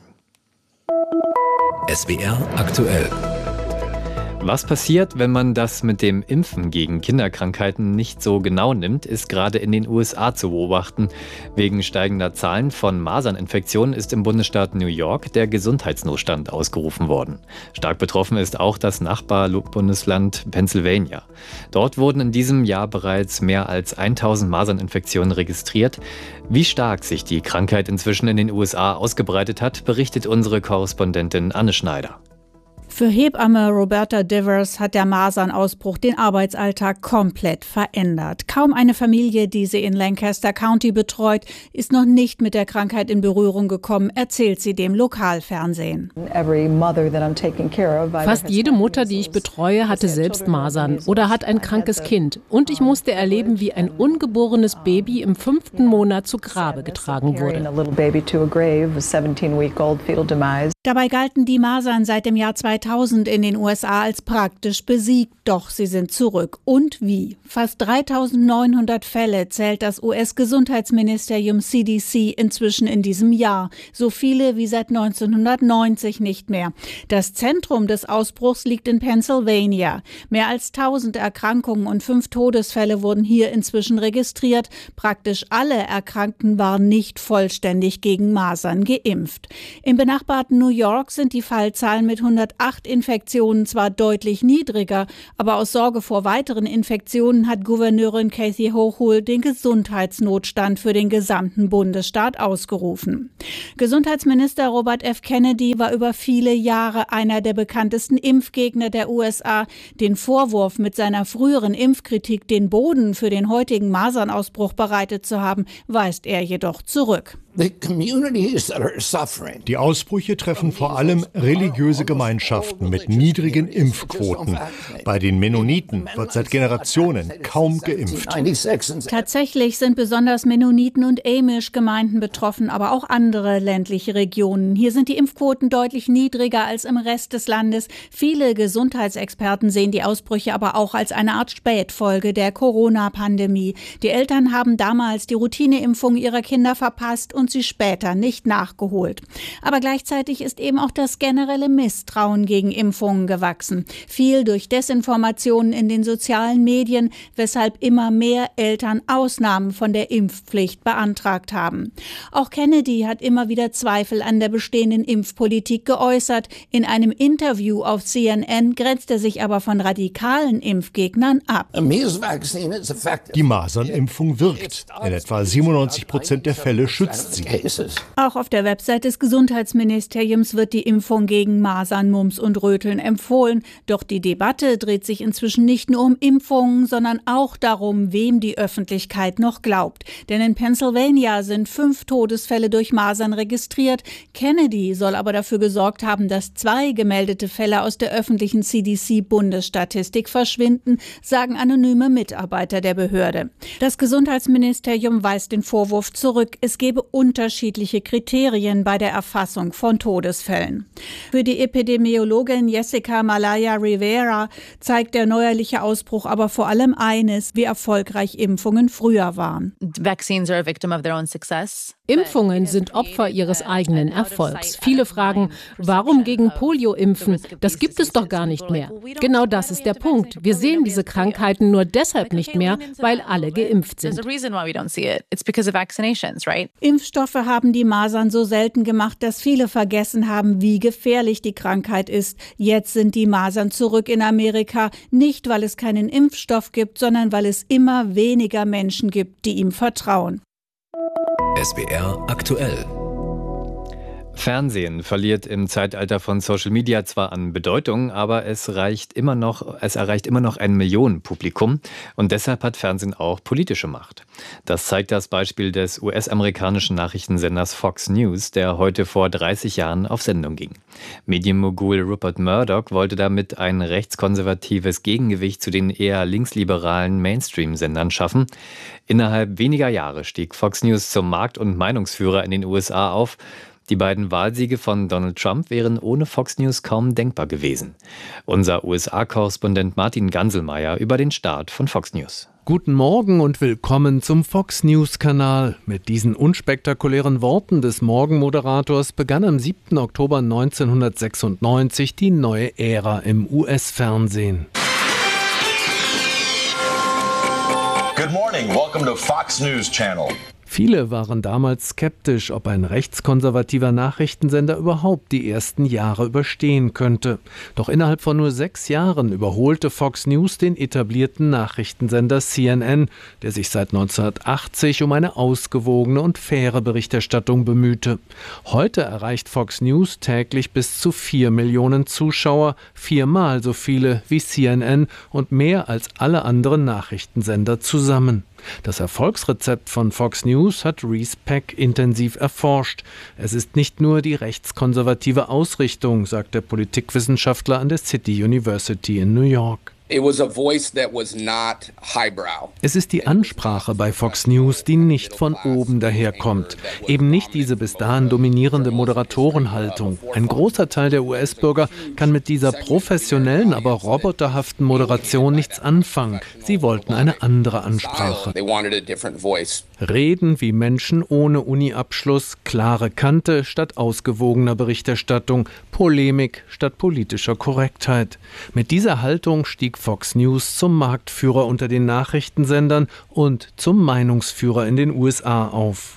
S W R aktuell. Was passiert, wenn man das mit dem Impfen gegen Kinderkrankheiten nicht so genau nimmt, ist gerade in den U S A zu beobachten. Wegen steigender Zahlen von Maserninfektionen ist im Bundesstaat New York der Gesundheitsnotstand ausgerufen worden. Stark betroffen ist auch das Nachbarbundesland Pennsylvania. Dort wurden in diesem Jahr bereits mehr als tausend Maserninfektionen registriert. Wie stark sich die Krankheit inzwischen in den U S A ausgebreitet hat, berichtet unsere Korrespondentin Anne Schneider. Für Hebamme Roberta Divers hat der Masernausbruch den Arbeitsalltag komplett verändert. Kaum eine Familie, die sie in Lancaster County betreut, ist noch nicht mit der Krankheit in Berührung gekommen, erzählt sie dem Lokalfernsehen. Fast jede Mutter, die ich betreue, hatte selbst Masern oder hat ein krankes Kind. Und ich musste erleben, wie ein ungeborenes Baby im fünften Monat zu Grabe getragen wurde. Dabei galten die Masern seit dem Jahr zweitausend zweitausend in den U S A als praktisch besiegt, doch sie sind zurück. Und wie? Fast dreitausendneunhundert Fälle zählt das U S-Gesundheitsministerium C D C inzwischen in diesem Jahr. So viele wie seit neunzehnhundertneunzig nicht mehr. Das Zentrum des Ausbruchs liegt in Pennsylvania. Mehr als tausend Erkrankungen und fünf Todesfälle wurden hier inzwischen registriert. Praktisch alle Erkrankten waren nicht vollständig gegen Masern geimpft. Im benachbarten New York sind die Fallzahlen mit hundertacht Infektionen zwar deutlich niedriger, aber aus Sorge vor weiteren Infektionen hat Gouverneurin Kathy Hochul den Gesundheitsnotstand für den gesamten Bundesstaat ausgerufen. Gesundheitsminister Robert F. Kennedy war über viele Jahre einer der bekanntesten Impfgegner der U S A. Den Vorwurf, mit seiner früheren Impfkritik den Boden für den heutigen Masernausbruch bereitet zu haben, weist er jedoch zurück. Die Ausbrüche treffen vor allem religiöse Gemeinschaften mit niedrigen Impfquoten. Bei den Mennoniten wird seit Generationen kaum geimpft. Tatsächlich sind besonders Mennoniten und Amish-Gemeinden betroffen, aber auch andere ländliche Regionen. Hier sind die Impfquoten deutlich niedriger als im Rest des Landes. Viele Gesundheitsexperten sehen die Ausbrüche aber auch als eine Art Spätfolge der Corona-Pandemie. Die Eltern haben damals die Routineimpfung ihrer Kinder verpasst und und sie später nicht nachgeholt. Aber gleichzeitig ist eben auch das generelle Misstrauen gegen Impfungen gewachsen. Viel durch Desinformationen in den sozialen Medien, weshalb immer mehr Eltern Ausnahmen von der Impfpflicht beantragt haben. Auch Kennedy hat immer wieder Zweifel an der bestehenden Impfpolitik geäußert. In einem Interview auf C N N grenzt er sich aber von radikalen Impfgegnern ab. Die Masernimpfung wirkt. In etwa siebenundneunzig Prozent der Fälle schützt sie. Auch auf der Website des Gesundheitsministeriums wird die Impfung gegen Masern, Mumps und Röteln empfohlen. Doch die Debatte dreht sich inzwischen nicht nur um Impfungen, sondern auch darum, wem die Öffentlichkeit noch glaubt. Denn in Pennsylvania sind fünf Todesfälle durch Masern registriert. Kennedy soll aber dafür gesorgt haben, dass zwei gemeldete Fälle aus der öffentlichen C D C-Bundesstatistik verschwinden, sagen anonyme Mitarbeiter der Behörde. Das Gesundheitsministerium weist den Vorwurf zurück, es gebe unterschiedliche Kriterien bei der Erfassung von Todesfällen. Für die Epidemiologin Jessica Malaya Rivera zeigt der neuerliche Ausbruch aber vor allem eines, wie erfolgreich Impfungen früher waren. Impfungen sind Opfer ihres eigenen Erfolgs. Viele fragen, warum gegen Polio impfen? Das gibt es doch gar nicht mehr. Genau das ist der Punkt. Wir sehen diese Krankheiten nur deshalb nicht mehr, weil alle geimpft sind. Impfstoffe haben die Masern so selten gemacht, dass viele vergessen haben, wie gefährlich die Krankheit ist. Jetzt sind die Masern zurück in Amerika, nicht weil es keinen Impfstoff gibt, sondern weil es immer weniger Menschen gibt, die ihm vertrauen. S W R aktuell. Fernsehen verliert im Zeitalter von Social Media zwar an Bedeutung, aber es reicht immer noch, es erreicht immer noch ein Millionenpublikum und deshalb hat Fernsehen auch politische Macht. Das zeigt das Beispiel des U S-amerikanischen Nachrichtensenders Fox News, der heute vor dreißig Jahren auf Sendung ging. Medienmogul Rupert Murdoch wollte damit ein rechtskonservatives Gegengewicht zu den eher linksliberalen Mainstream-Sendern schaffen. Innerhalb weniger Jahre stieg Fox News zum Markt- und Meinungsführer in den U S A auf. Die beiden Wahlsiege von Donald Trump wären ohne Fox News kaum denkbar gewesen. Unser U S A-Korrespondent Martin Ganselmeier über den Start von Fox News. Guten Morgen und willkommen zum Fox News-Kanal. Mit diesen unspektakulären Worten des Morgenmoderators begann am siebten Oktober neunzehnhundertsechsundneunzig die neue Ära im U S-Fernsehen. Good morning, welcome to Fox News Channel. Viele waren damals skeptisch, ob ein rechtskonservativer Nachrichtensender überhaupt die ersten Jahre überstehen könnte. Doch innerhalb von nur sechs Jahren überholte Fox News den etablierten Nachrichtensender C N N, der sich seit neunzehnhundertachtzig um eine ausgewogene und faire Berichterstattung bemühte. Heute erreicht Fox News täglich bis zu vier Millionen Zuschauer, viermal so viele wie C N N und mehr als alle anderen Nachrichtensender zusammen. Das Erfolgsrezept von Fox News hat Reese Peck intensiv erforscht. Es ist nicht nur die rechtskonservative Ausrichtung, sagt der Politikwissenschaftler an der City University in New York. Es ist die Ansprache bei Fox News, die nicht von oben daherkommt. Eben nicht diese bis dahin dominierende Moderatorenhaltung. Ein großer Teil der U S-Bürger kann mit dieser professionellen, aber roboterhaften Moderation nichts anfangen. Sie wollten eine andere Ansprache. Reden wie Menschen ohne Uni-Abschluss, klare Kante statt ausgewogener Berichterstattung, Polemik statt politischer Korrektheit. Mit dieser Haltung stieg Fox News zum Marktführer unter den Nachrichtensendern und zum Meinungsführer in den U S A auf.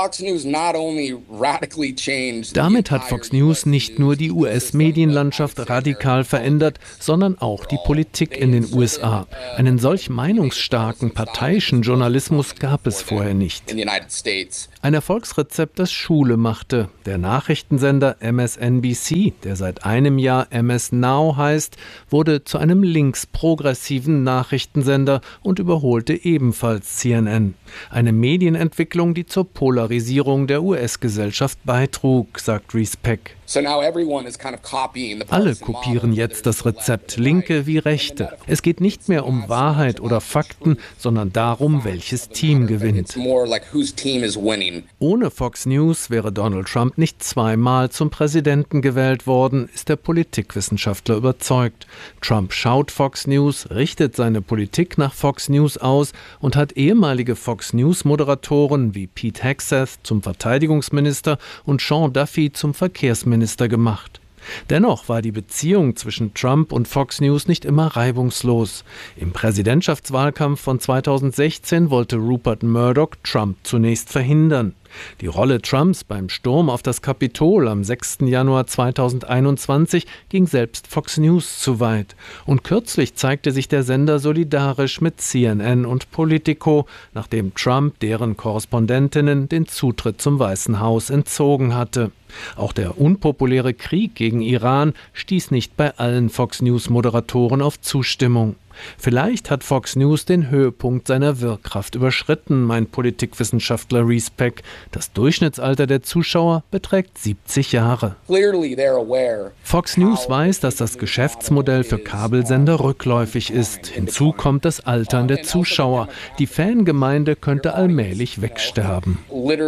Damit hat Fox News nicht nur die U S-Medienlandschaft radikal verändert, sondern auch die Politik in den U S A. Einen solch meinungsstarken, parteiischen Journalismus gab es vorher nicht. Ein Erfolgsrezept, das Schule machte. Der Nachrichtensender M S N B C, der seit einem Jahr M S Now heißt, wurde zu einem linksprogressiven Nachrichtensender und überholte ebenfalls C N N. Eine Medienentwicklung, die zur Polarisierung der U S-Gesellschaft beitrug, sagt Reese Peck. Alle kopieren jetzt das Rezept, Linke wie Rechte. Es geht nicht mehr um Wahrheit oder Fakten, sondern darum, welches Team gewinnt. Ohne Fox News wäre Donald Trump nicht zweimal zum Präsidenten gewählt worden, ist der Politikwissenschaftler überzeugt. Trump schaut Fox News, richtet seine Politik nach Fox News aus und hat ehemalige Fox News-Moderatoren wie Pete Hegseth zum Verteidigungsminister und Sean Duffy zum Verkehrsminister gemacht. Dennoch war die Beziehung zwischen Trump und Fox News nicht immer reibungslos. Im Präsidentschaftswahlkampf von zweitausendsechzehn wollte Rupert Murdoch Trump zunächst verhindern. Die Rolle Trumps beim Sturm auf das Kapitol am sechsten Januar zweitausendeinundzwanzig ging selbst Fox News zu weit. Und kürzlich zeigte sich der Sender solidarisch mit C N N und Politico, nachdem Trump deren Korrespondentinnen den Zutritt zum Weißen Haus entzogen hatte. Auch der unpopuläre Krieg gegen Iran stieß nicht bei allen Fox News-Moderatoren auf Zustimmung. Vielleicht hat Fox News den Höhepunkt seiner Wirkkraft überschritten, meint Politikwissenschaftler Reese Peck. Das Durchschnittsalter der Zuschauer beträgt siebzig Jahre. Fox News weiß, dass das Geschäftsmodell für Kabelsender rückläufig ist. Hinzu kommt das Altern der Zuschauer. Die Fangemeinde könnte allmählich wegsterben.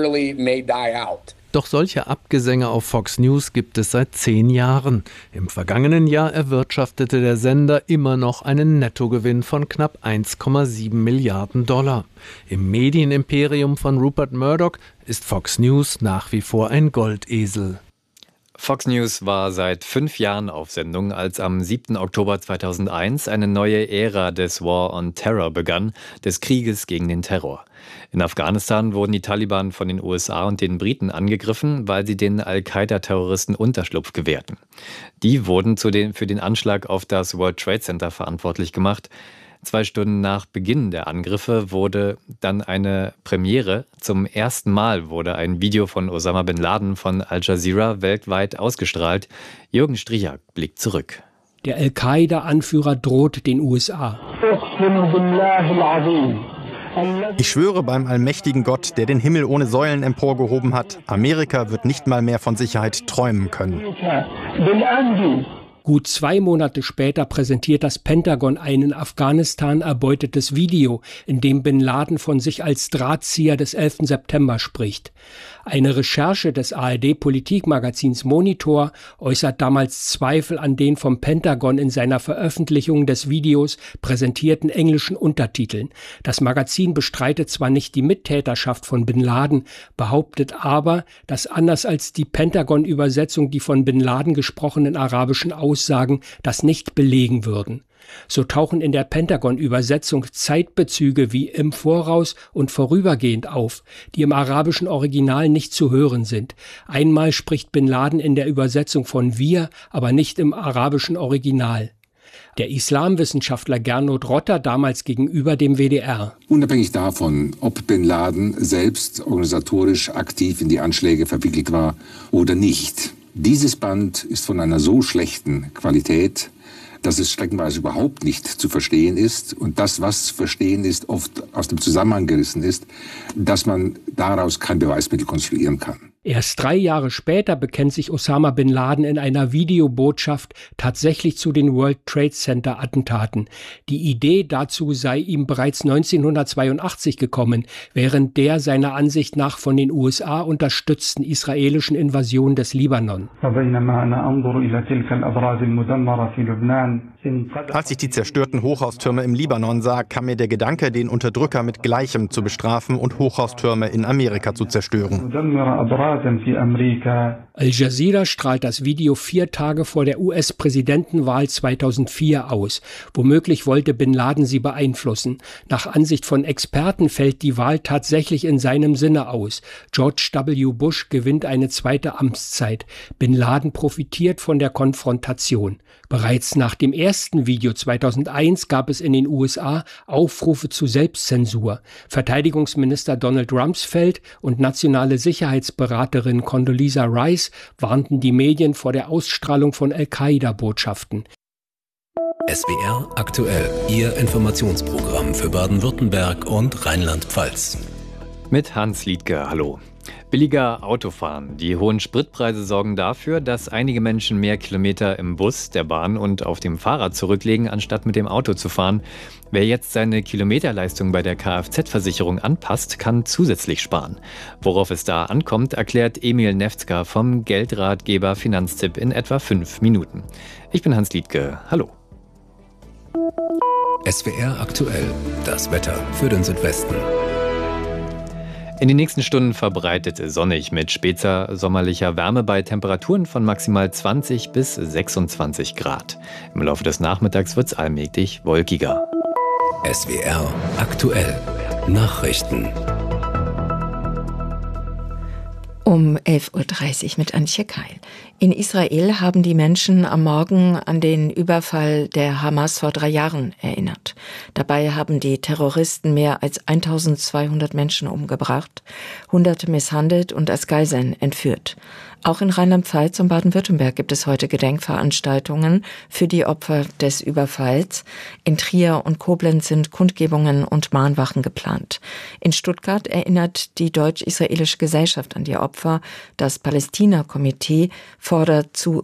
Doch solche Abgesänge auf Fox News gibt es seit zehn Jahren. Im vergangenen Jahr erwirtschaftete der Sender immer noch einen Nettogewinn von knapp eins Komma sieben Milliarden Dollar. Im Medienimperium von Rupert Murdoch ist Fox News nach wie vor ein Goldesel. Fox News war seit fünf Jahren auf Sendung, als am siebten Oktober zweitausendeins eine neue Ära des War on Terror begann, des Krieges gegen den Terror. In Afghanistan wurden die Taliban von den U S A und den Briten angegriffen, weil sie den Al-Qaida-Terroristen Unterschlupf gewährten. Die wurden zu den, für den Anschlag auf das World Trade Center verantwortlich gemacht. Zwei Stunden nach Beginn der Angriffe wurde dann eine Premiere. Zum ersten Mal wurde ein Video von Osama bin Laden von Al Jazeera weltweit ausgestrahlt. Jürgen Striak blickt zurück. Der Al-Qaida-Anführer droht den U S A. Ich schwöre beim allmächtigen Gott, der den Himmel ohne Säulen emporgehoben hat, Amerika wird nicht mal mehr von Sicherheit träumen können. Gut zwei Monate später präsentiert das Pentagon ein in Afghanistan erbeutetes Video, in dem Bin Laden von sich als Drahtzieher des elften September spricht. Eine Recherche des A R D-Politikmagazins Monitor äußert damals Zweifel an den vom Pentagon in seiner Veröffentlichung des Videos präsentierten englischen Untertiteln. Das Magazin bestreitet zwar nicht die Mittäterschaft von Bin Laden, behauptet aber, dass anders als die Pentagon-Übersetzung die von Bin Laden gesprochenen arabischen Aussagen das nicht belegen würden. So tauchen in der Pentagon-Übersetzung Zeitbezüge wie im Voraus und vorübergehend auf, die im arabischen Original nicht zu hören sind. Einmal spricht Bin Laden in der Übersetzung von wir, aber nicht im arabischen Original. Der Islamwissenschaftler Gernot Rotter damals gegenüber dem W D R. Unabhängig davon, ob Bin Laden selbst organisatorisch aktiv in die Anschläge verwickelt war oder nicht, dieses Band ist von einer so schlechten Qualität, dass es streckenweise überhaupt nicht zu verstehen ist und das, was zu verstehen ist, oft aus dem Zusammenhang gerissen ist, dass man daraus kein Beweismittel konstruieren kann. Erst drei Jahre später bekennt sich Osama bin Laden in einer Videobotschaft tatsächlich zu den World Trade Center Attentaten. Die Idee dazu sei ihm bereits neunzehnhundertzweiundachtzig gekommen, während der seiner Ansicht nach von den U S A unterstützten israelischen Invasion des Libanon. Als ich die zerstörten Hochhaustürme im Libanon sah, kam mir der Gedanke, den Unterdrücker mit Gleichem zu bestrafen und Hochhaustürme in Amerika zu zerstören. Al Jazeera strahlt das Video vier Tage vor der U S-Präsidentenwahl zweitausendvier aus. Womöglich wollte bin Laden sie beeinflussen. Nach Ansicht von Experten fällt die Wahl tatsächlich in seinem Sinne aus. George W. Bush gewinnt eine zweite Amtszeit. Bin Laden profitiert von der Konfrontation. Bereits nach dem ersten Video zweitausendeins gab es in den U S A Aufrufe zu Selbstzensur. Verteidigungsminister Donald Rumsfeld und nationale Sicherheitsberaterin Condoleezza Rice warnten die Medien vor der Ausstrahlung von Al-Qaida-Botschaften. S W R aktuell, Ihr Informationsprogramm für Baden-Württemberg und Rheinland-Pfalz. Mit Hans Liedke, hallo. Billiger Autofahren. Die hohen Spritpreise sorgen dafür, dass einige Menschen mehr Kilometer im Bus, der Bahn und auf dem Fahrrad zurücklegen, anstatt mit dem Auto zu fahren. Wer jetzt seine Kilometerleistung bei der Kfz-Versicherung anpasst, kann zusätzlich sparen. Worauf es da ankommt, erklärt Emil Nefzger vom Geldratgeber Finanztipp in etwa fünf Minuten. Ich bin Hans Liedke, hallo. S W R aktuell, das Wetter für den Südwesten. In den nächsten Stunden verbreitet sonnig mit später sommerlicher Wärme bei Temperaturen von maximal zwanzig bis sechsundzwanzig Grad. Im Laufe des Nachmittags wird es allmählich wolkiger. S W R aktuell, Nachrichten. Um elf Uhr dreißig mit Antje Keil. In Israel haben die Menschen am Morgen an den Überfall der Hamas vor drei Jahren erinnert. Dabei haben die Terroristen mehr als eintausendzweihundert Menschen umgebracht, Hunderte misshandelt und als Geiseln entführt. Auch in Rheinland-Pfalz und Baden-Württemberg gibt es heute Gedenkveranstaltungen für die Opfer des Überfalls. In Trier und Koblenz sind Kundgebungen und Mahnwachen geplant. In Stuttgart erinnert die Deutsch-Israelische Gesellschaft an die Opfer. Das Palästina-Komitee fordert zu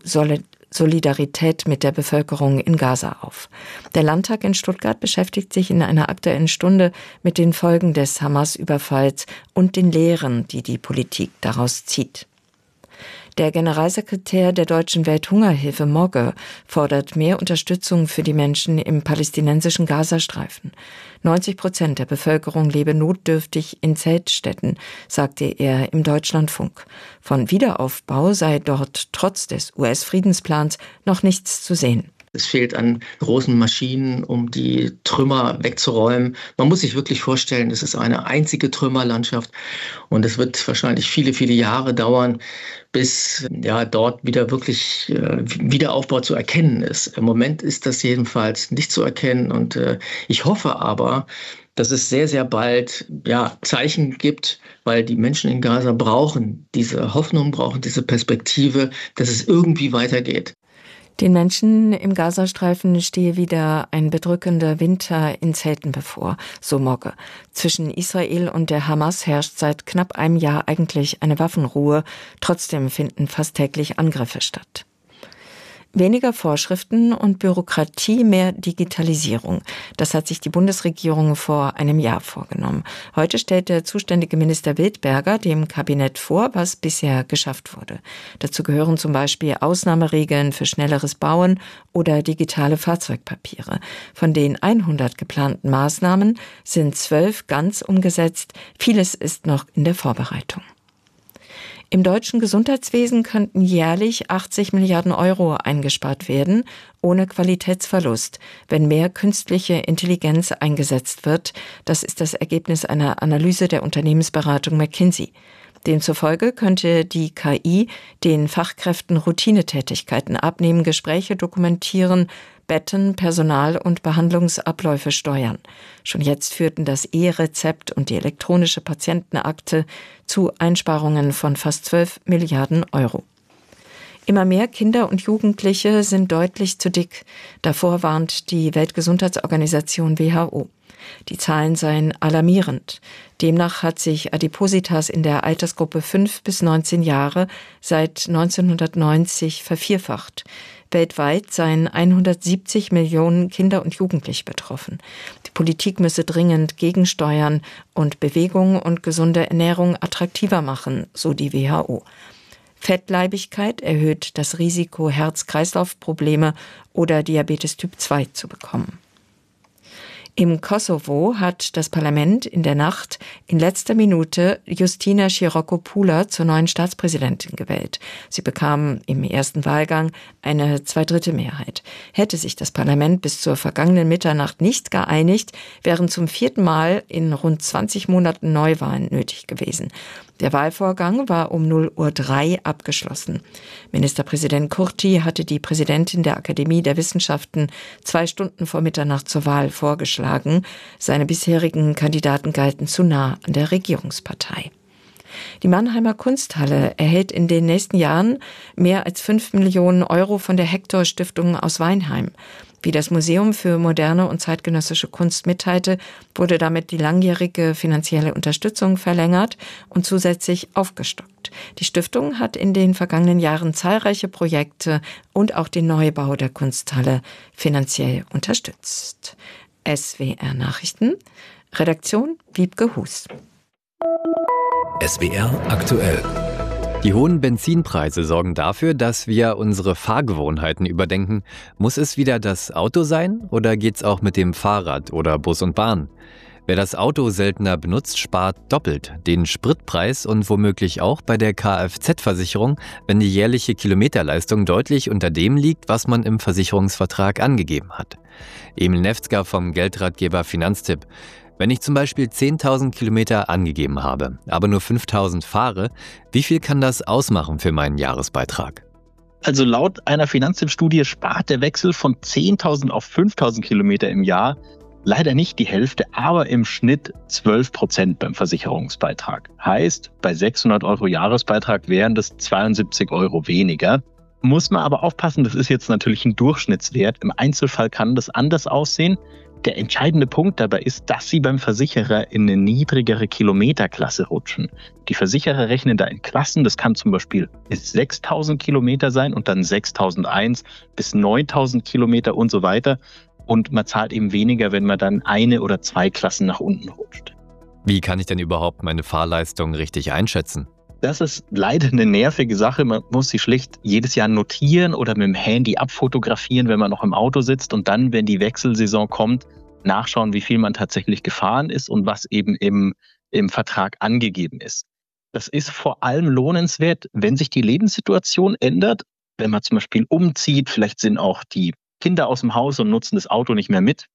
Solidarität mit der Bevölkerung in Gaza auf. Der Landtag in Stuttgart beschäftigt sich in einer Aktuellen Stunde mit den Folgen des Hamas-Überfalls und den Lehren, die die Politik daraus zieht. Der Generalsekretär der Deutschen Welthungerhilfe Mogge fordert mehr Unterstützung für die Menschen im palästinensischen Gazastreifen. neunzig Prozent der Bevölkerung lebe notdürftig in Zeltstätten, sagte er im Deutschlandfunk. Von Wiederaufbau sei dort trotz des U S-Friedensplans noch nichts zu sehen. Es fehlt an großen Maschinen, um die Trümmer wegzuräumen. Man muss sich wirklich vorstellen, es ist eine einzige Trümmerlandschaft und es wird wahrscheinlich viele, viele Jahre dauern, bis ja dort wieder wirklich äh, Wiederaufbau zu erkennen ist. Im Moment ist das jedenfalls nicht zu erkennen und äh, ich hoffe aber, dass es sehr, sehr bald ja, Zeichen gibt, weil die Menschen in Gaza brauchen diese Hoffnung, brauchen diese Perspektive, dass es irgendwie weitergeht. Den Menschen im Gazastreifen stehe wieder ein bedrückender Winter in Zelten bevor, so Mogge. Zwischen Israel und der Hamas herrscht seit knapp einem Jahr eigentlich eine Waffenruhe. Trotzdem finden fast täglich Angriffe statt. Weniger Vorschriften und Bürokratie, mehr Digitalisierung. Das hat sich die Bundesregierung vor einem Jahr vorgenommen. Heute stellt der zuständige Minister Wildberger dem Kabinett vor, was bisher geschafft wurde. Dazu gehören zum Beispiel Ausnahmeregeln für schnelleres Bauen oder digitale Fahrzeugpapiere. Von den hundert geplanten Maßnahmen sind zwölf ganz umgesetzt. Vieles ist noch in der Vorbereitung. Im deutschen Gesundheitswesen könnten jährlich achtzig Milliarden Euro eingespart werden, ohne Qualitätsverlust, wenn mehr künstliche Intelligenz eingesetzt wird. Das ist das Ergebnis einer Analyse der Unternehmensberatung McKinsey. Demzufolge könnte die K I den Fachkräften Routinetätigkeiten abnehmen, Gespräche dokumentieren, Betten, Personal- und Behandlungsabläufe steuern. Schon jetzt führten das E-Rezept und die elektronische Patientenakte zu Einsparungen von fast zwölf Milliarden Euro. Immer mehr Kinder und Jugendliche sind deutlich zu dick. Davor warnt die Weltgesundheitsorganisation W H O. Die Zahlen seien alarmierend. Demnach hat sich Adipositas in der Altersgruppe fünf bis neunzehn Jahre seit neunzehnhundertneunzig vervierfacht. Weltweit seien hundertsiebzig Millionen Kinder und Jugendliche betroffen. Die Politik müsse dringend gegensteuern und Bewegung und gesunde Ernährung attraktiver machen, so die W H O. Fettleibigkeit erhöht das Risiko, Herz-Kreislauf-Probleme oder Diabetes Typ zwei zu bekommen. Im Kosovo hat das Parlament in der Nacht in letzter Minute Justina Chirokopoulos zur neuen Staatspräsidentin gewählt. Sie bekam im ersten Wahlgang eine Zweidrittelmehrheit. Hätte sich das Parlament bis zur vergangenen Mitternacht nicht geeinigt, wären zum vierten Mal in rund zwanzig Monaten Neuwahlen nötig gewesen. Der Wahlvorgang war um null Uhr drei abgeschlossen. Ministerpräsident Kurti hatte die Präsidentin der Akademie der Wissenschaften zwei Stunden vor Mitternacht zur Wahl vorgeschlagen. Seine bisherigen Kandidaten galten zu nah an der Regierungspartei. Die Mannheimer Kunsthalle erhält in den nächsten Jahren mehr als fünf Millionen Euro von der Hector-Stiftung aus Weinheim. Wie das Museum für moderne und zeitgenössische Kunst mitteilte, wurde damit die langjährige finanzielle Unterstützung verlängert und zusätzlich aufgestockt. Die Stiftung hat in den vergangenen Jahren zahlreiche Projekte und auch den Neubau der Kunsthalle finanziell unterstützt. S W R Nachrichten, Redaktion Wiebke Hus. S W R aktuell. Die hohen Benzinpreise sorgen dafür, dass wir unsere Fahrgewohnheiten überdenken. Muss es wieder das Auto sein oder geht's auch mit dem Fahrrad oder Bus und Bahn? Wer das Auto seltener benutzt, spart doppelt den Spritpreis und womöglich auch bei der Kfz-Versicherung, wenn die jährliche Kilometerleistung deutlich unter dem liegt, was man im Versicherungsvertrag angegeben hat. Emil Nefzger vom Geldratgeber Finanztipp. Wenn ich zum Beispiel zehntausend Kilometer angegeben habe, aber nur fünftausend fahre, wie viel kann das ausmachen für meinen Jahresbeitrag? Also laut einer Finanztipp-Studie spart der Wechsel von zehntausend auf fünftausend Kilometer im Jahr leider nicht die Hälfte, aber im Schnitt zwölf Prozent beim Versicherungsbeitrag. Heißt, bei sechshundert Euro Jahresbeitrag wären das zweiundsiebzig Euro weniger. Muss man aber aufpassen, das ist jetzt natürlich ein Durchschnittswert. Im Einzelfall kann das anders aussehen. Der entscheidende Punkt dabei ist, dass Sie beim Versicherer in eine niedrigere Kilometerklasse rutschen. Die Versicherer rechnen da in Klassen, das kann zum Beispiel bis sechstausend Kilometer sein und dann sechstausendeins bis neuntausend Kilometer und so weiter. Und man zahlt eben weniger, wenn man dann eine oder zwei Klassen nach unten rutscht. Wie kann ich denn überhaupt meine Fahrleistung richtig einschätzen? Das ist leider eine nervige Sache. Man muss sie schlicht jedes Jahr notieren oder mit dem Handy abfotografieren, wenn man noch im Auto sitzt und dann, wenn die Wechselsaison kommt, nachschauen, wie viel man tatsächlich gefahren ist und was eben im, im Vertrag angegeben ist. Das ist vor allem lohnenswert, wenn sich die Lebenssituation ändert, wenn man zum Beispiel umzieht, vielleicht sind auch die Kinder aus dem Haus und nutzen das Auto nicht mehr mit.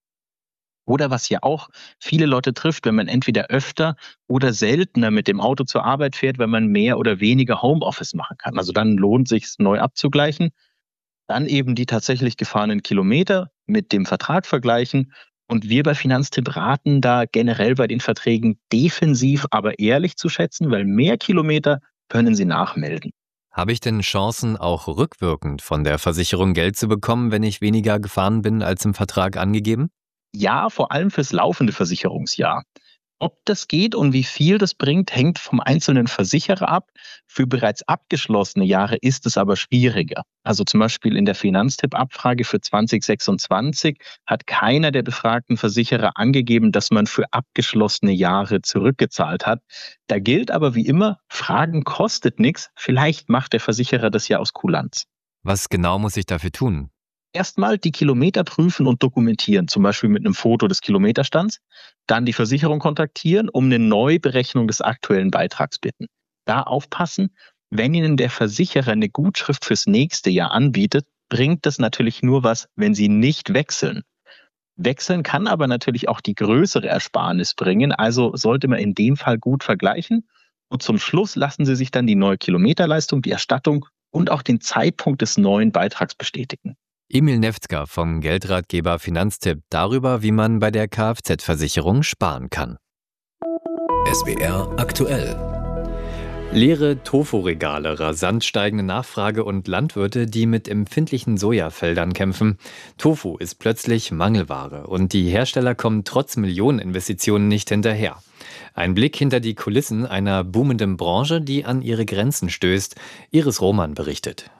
Oder was ja auch viele Leute trifft, wenn man entweder öfter oder seltener mit dem Auto zur Arbeit fährt, wenn man mehr oder weniger Homeoffice machen kann. Also dann lohnt es sich, neu abzugleichen. Dann eben die tatsächlich gefahrenen Kilometer mit dem Vertrag vergleichen. Und wir bei Finanztipp raten da generell bei den Verträgen defensiv, aber ehrlich zu schätzen, weil mehr Kilometer können Sie nachmelden. Habe ich denn Chancen, auch rückwirkend von der Versicherung Geld zu bekommen, wenn ich weniger gefahren bin als im Vertrag angegeben? Ja, vor allem fürs laufende Versicherungsjahr. Ob das geht und wie viel das bringt, hängt vom einzelnen Versicherer ab. Für bereits abgeschlossene Jahre ist es aber schwieriger. Also zum Beispiel in der Finanztipp-Abfrage für zwanzig sechsundzwanzig hat keiner der befragten Versicherer angegeben, dass man für abgeschlossene Jahre zurückgezahlt hat. Da gilt aber wie immer, Fragen kostet nichts. Vielleicht macht der Versicherer das ja aus Kulanz. Was genau muss ich dafür tun? Erstmal die Kilometer prüfen und dokumentieren, zum Beispiel mit einem Foto des Kilometerstands. Dann die Versicherung kontaktieren, um eine Neuberechnung des aktuellen Beitrags bitten. Da aufpassen, wenn Ihnen der Versicherer eine Gutschrift fürs nächste Jahr anbietet, bringt das natürlich nur was, wenn Sie nicht wechseln. Wechseln kann aber natürlich auch die größere Ersparnis bringen, also sollte man in dem Fall gut vergleichen. Und zum Schluss lassen Sie sich dann die neue Kilometerleistung, die Erstattung und auch den Zeitpunkt des neuen Beitrags bestätigen. Emil Nefzger vom Geldratgeber Finanztipp darüber, wie man bei der Kfz-Versicherung sparen kann. S W R aktuell. Leere Tofu-Regale, rasant steigende Nachfrage und Landwirte, die mit empfindlichen Sojafeldern kämpfen. Tofu ist plötzlich Mangelware und die Hersteller kommen trotz Millioneninvestitionen nicht hinterher. Ein Blick hinter die Kulissen einer boomenden Branche, die an ihre Grenzen stößt. Iris Roman berichtet.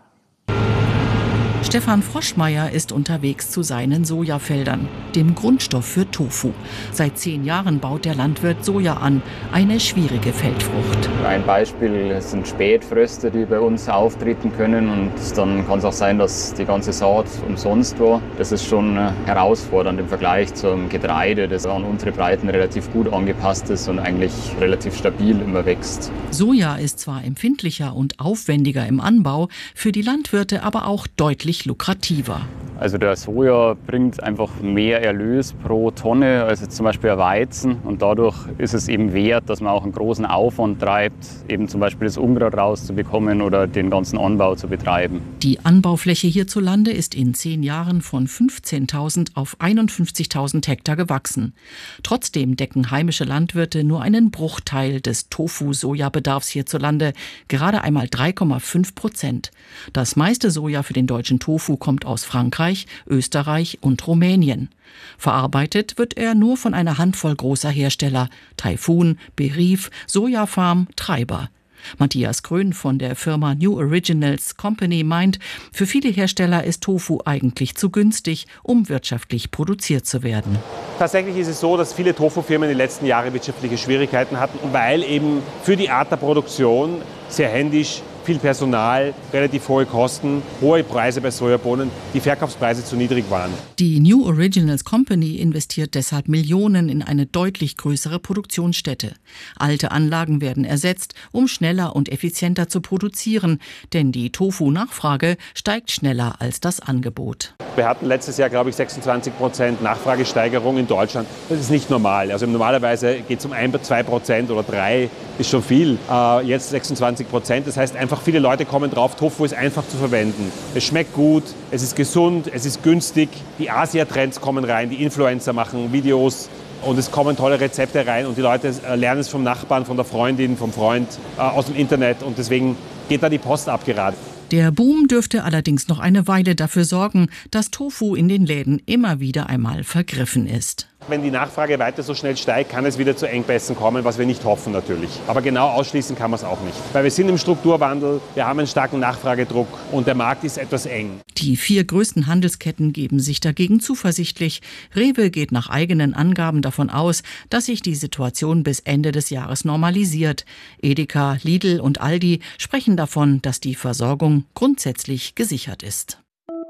Stefan Froschmeier ist unterwegs zu seinen Sojafeldern, dem Grundstoff für Tofu. Seit zehn Jahren baut der Landwirt Soja an, eine schwierige Feldfrucht. Ein Beispiel sind Spätfröste, die bei uns auftreten können. Und dann kann es auch sein, dass die ganze Saat umsonst war. Das ist schon herausfordernd im Vergleich zum Getreide, das an unsere Breiten relativ gut angepasst ist und eigentlich relativ stabil immer wächst. Soja ist zwar empfindlicher und aufwendiger im Anbau, für die Landwirte aber auch deutlich lukrativer. Also der Soja bringt einfach mehr Erlös pro Tonne als jetzt zum Beispiel ein Weizen. Und dadurch ist es eben wert, dass man auch einen großen Aufwand treibt, eben zum Beispiel das Unkraut rauszubekommen oder den ganzen Anbau zu betreiben. Die Anbaufläche hierzulande ist in zehn Jahren von fünfzehntausend auf einundfünfzigtausend Hektar gewachsen. Trotzdem decken heimische Landwirte nur einen Bruchteil des Tofu-Sojabedarfs hierzulande, gerade einmal drei Komma fünf Prozent. Das meiste Soja für den deutschen Tofu kommt aus Frankreich, Österreich und Rumänien. Verarbeitet wird er nur von einer Handvoll großer Hersteller: Taifun, Berief, Sojafarm, Treiber. Matthias Grön von der Firma New Originals Company meint, für viele Hersteller ist Tofu eigentlich zu günstig, um wirtschaftlich produziert zu werden. Tatsächlich ist es so, dass viele Tofu-Firmen in den letzten Jahren wirtschaftliche Schwierigkeiten hatten, weil eben für die Art der Produktion sehr händisch, viel Personal, relativ hohe Kosten, hohe Preise bei Sojabohnen, die Verkaufspreise zu niedrig waren. Die New Originals Company investiert deshalb Millionen in eine deutlich größere Produktionsstätte. Alte Anlagen werden ersetzt, um schneller und effizienter zu produzieren, denn die Tofu-Nachfrage steigt schneller als das Angebot. Wir hatten letztes Jahr, glaube ich, sechsundzwanzig Prozent Nachfragesteigerung in Deutschland. Das ist nicht normal. Also normalerweise geht es um ein, zwei Prozent oder drei, ist schon viel. Äh, jetzt sechsundzwanzig Prozent. Das heißt einfach, viele Leute kommen drauf, Tofu ist einfach zu verwenden. Es schmeckt gut, es ist gesund, es ist günstig. Die Asia-Trends kommen rein, die Influencer machen Videos und es kommen tolle Rezepte rein und die Leute lernen es vom Nachbarn, von der Freundin, vom Freund, äh, aus dem Internet und deswegen geht da die Post ab gerade. Der Boom dürfte allerdings noch eine Weile dafür sorgen, dass Tofu in den Läden immer wieder einmal vergriffen ist. Wenn die Nachfrage weiter so schnell steigt, kann es wieder zu Engpässen kommen, was wir nicht hoffen natürlich. Aber genau ausschließen kann man es auch nicht. Weil wir sind im Strukturwandel, wir haben einen starken Nachfragedruck und der Markt ist etwas eng. Die vier größten Handelsketten geben sich dagegen zuversichtlich. Rewe geht nach eigenen Angaben davon aus, dass sich die Situation bis Ende des Jahres normalisiert. Edeka, Lidl und Aldi sprechen davon, dass die Versorgung grundsätzlich gesichert ist.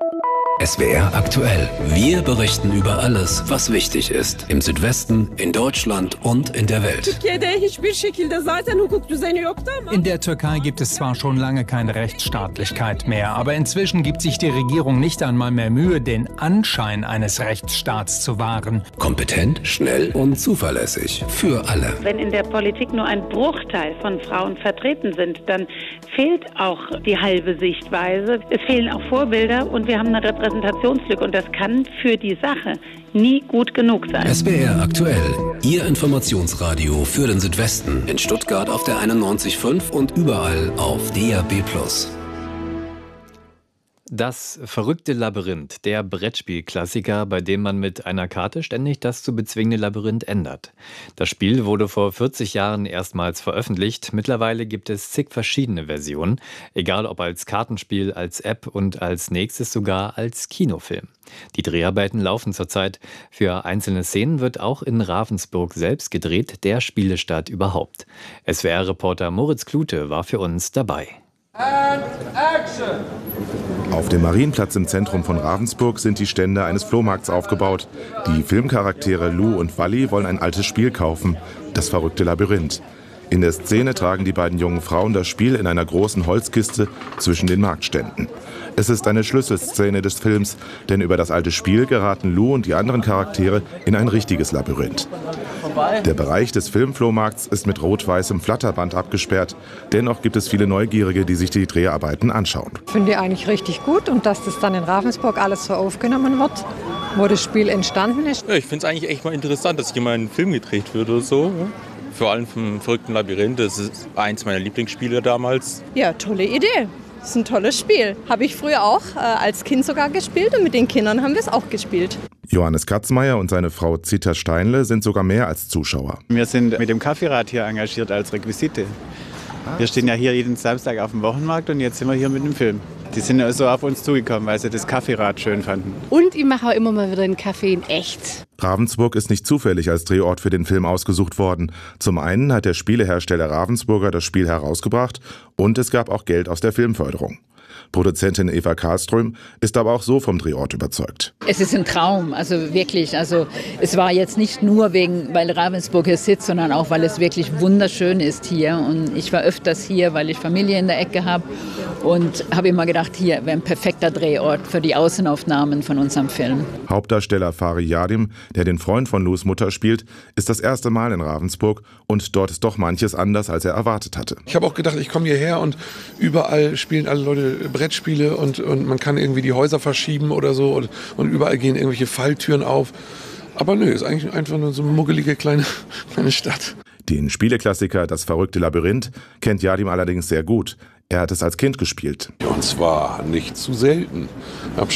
S W R aktuell. Wir berichten über alles, was wichtig ist. Im Südwesten, in Deutschland und in der Welt. In der Türkei gibt es zwar schon lange keine Rechtsstaatlichkeit mehr, aber inzwischen gibt sich die Regierung nicht einmal mehr Mühe, den Anschein eines Rechtsstaats zu wahren. Kompetent, schnell und zuverlässig. Für alle. Wenn in der Politik nur ein Bruchteil von Frauen vertreten sind, dann fehlt auch die halbe Sichtweise. Es fehlen auch Vorbilder und wir haben eine Repräsentation. Repräsentationslücke und das kann für die Sache nie gut genug sein. S W R aktuell, Ihr Informationsradio für den Südwesten. In Stuttgart auf der einundneunzig Komma fünf und überall auf D A B plus. Das verrückte Labyrinth, der Brettspielklassiker, bei dem man mit einer Karte ständig das zu bezwingende Labyrinth ändert. Das Spiel wurde vor vierzig Jahren erstmals veröffentlicht. Mittlerweile gibt es zig verschiedene Versionen, egal ob als Kartenspiel, als App und als nächstes sogar als Kinofilm. Die Dreharbeiten laufen zurzeit. Für einzelne Szenen wird auch in Ravensburg selbst gedreht, der Spielestadt überhaupt. S W R-Reporter Moritz Klute war für uns dabei. And action! Auf dem Marienplatz im Zentrum von Ravensburg sind die Stände eines Flohmarkts aufgebaut. Die Filmcharaktere Lou und Wally wollen ein altes Spiel kaufen, das verrückte Labyrinth. In der Szene tragen die beiden jungen Frauen das Spiel in einer großen Holzkiste zwischen den Marktständen. Es ist eine Schlüsselszene des Films, denn über das alte Spiel geraten Lou und die anderen Charaktere in ein richtiges Labyrinth. Der Bereich des Filmflohmarkts ist mit rot-weißem Flatterband abgesperrt. Dennoch gibt es viele Neugierige, die sich die Dreharbeiten anschauen. Ich finde ich eigentlich richtig gut und dass das dann in Ravensburg alles so aufgenommen wird, wo das Spiel entstanden ist. Ja, ich finde es eigentlich echt mal interessant, dass hier mal ein Film gedreht wird oder so. vor allem vom verrückten Labyrinth. Das ist eins meiner Lieblingsspiele damals. Ja, tolle Idee. Das ist ein tolles Spiel. Habe ich früher auch äh, als Kind sogar gespielt und mit den Kindern haben wir es auch gespielt. Johannes Katzmeier und seine Frau Zita Steinle sind sogar mehr als Zuschauer. Wir sind mit dem Kaffeerad hier engagiert als Requisite. Wir stehen ja hier jeden Samstag auf dem Wochenmarkt und jetzt sind wir hier mit dem Film. Die sind also auf uns zugekommen, weil sie das Kaffeerad schön fanden. Und ich mache auch immer mal wieder einen Kaffee in echt. Ravensburg ist nicht zufällig als Drehort für den Film ausgesucht worden. Zum einen hat der Spielehersteller Ravensburger das Spiel herausgebracht und es gab auch Geld aus der Filmförderung. Produzentin Eva Karlström ist aber auch so vom Drehort überzeugt. Es ist ein Traum, also wirklich. Also es war jetzt nicht nur wegen, weil Ravensburg hier sitzt, sondern auch, weil es wirklich wunderschön ist hier. Und ich war öfters hier, weil ich Familie in der Ecke habe und habe immer gedacht, hier wäre ein perfekter Drehort für die Außenaufnahmen von unserem Film. Hauptdarsteller Fari Yadim, der den Freund von Lus Mutter spielt, ist das erste Mal in Ravensburg und dort ist doch manches anders, als er erwartet hatte. Ich habe auch gedacht, ich komme hierher und überall spielen alle Leute Brettspiele und, und man kann irgendwie die Häuser verschieben oder so und, und überall gehen irgendwelche Falltüren auf. Aber nö, ist eigentlich einfach nur so eine muggelige kleine, kleine Stadt. Den Spieleklassiker Das verrückte Labyrinth kennt Yadim allerdings sehr gut. Er hat es als Kind gespielt. Und zwar nicht zu selten. Ich habe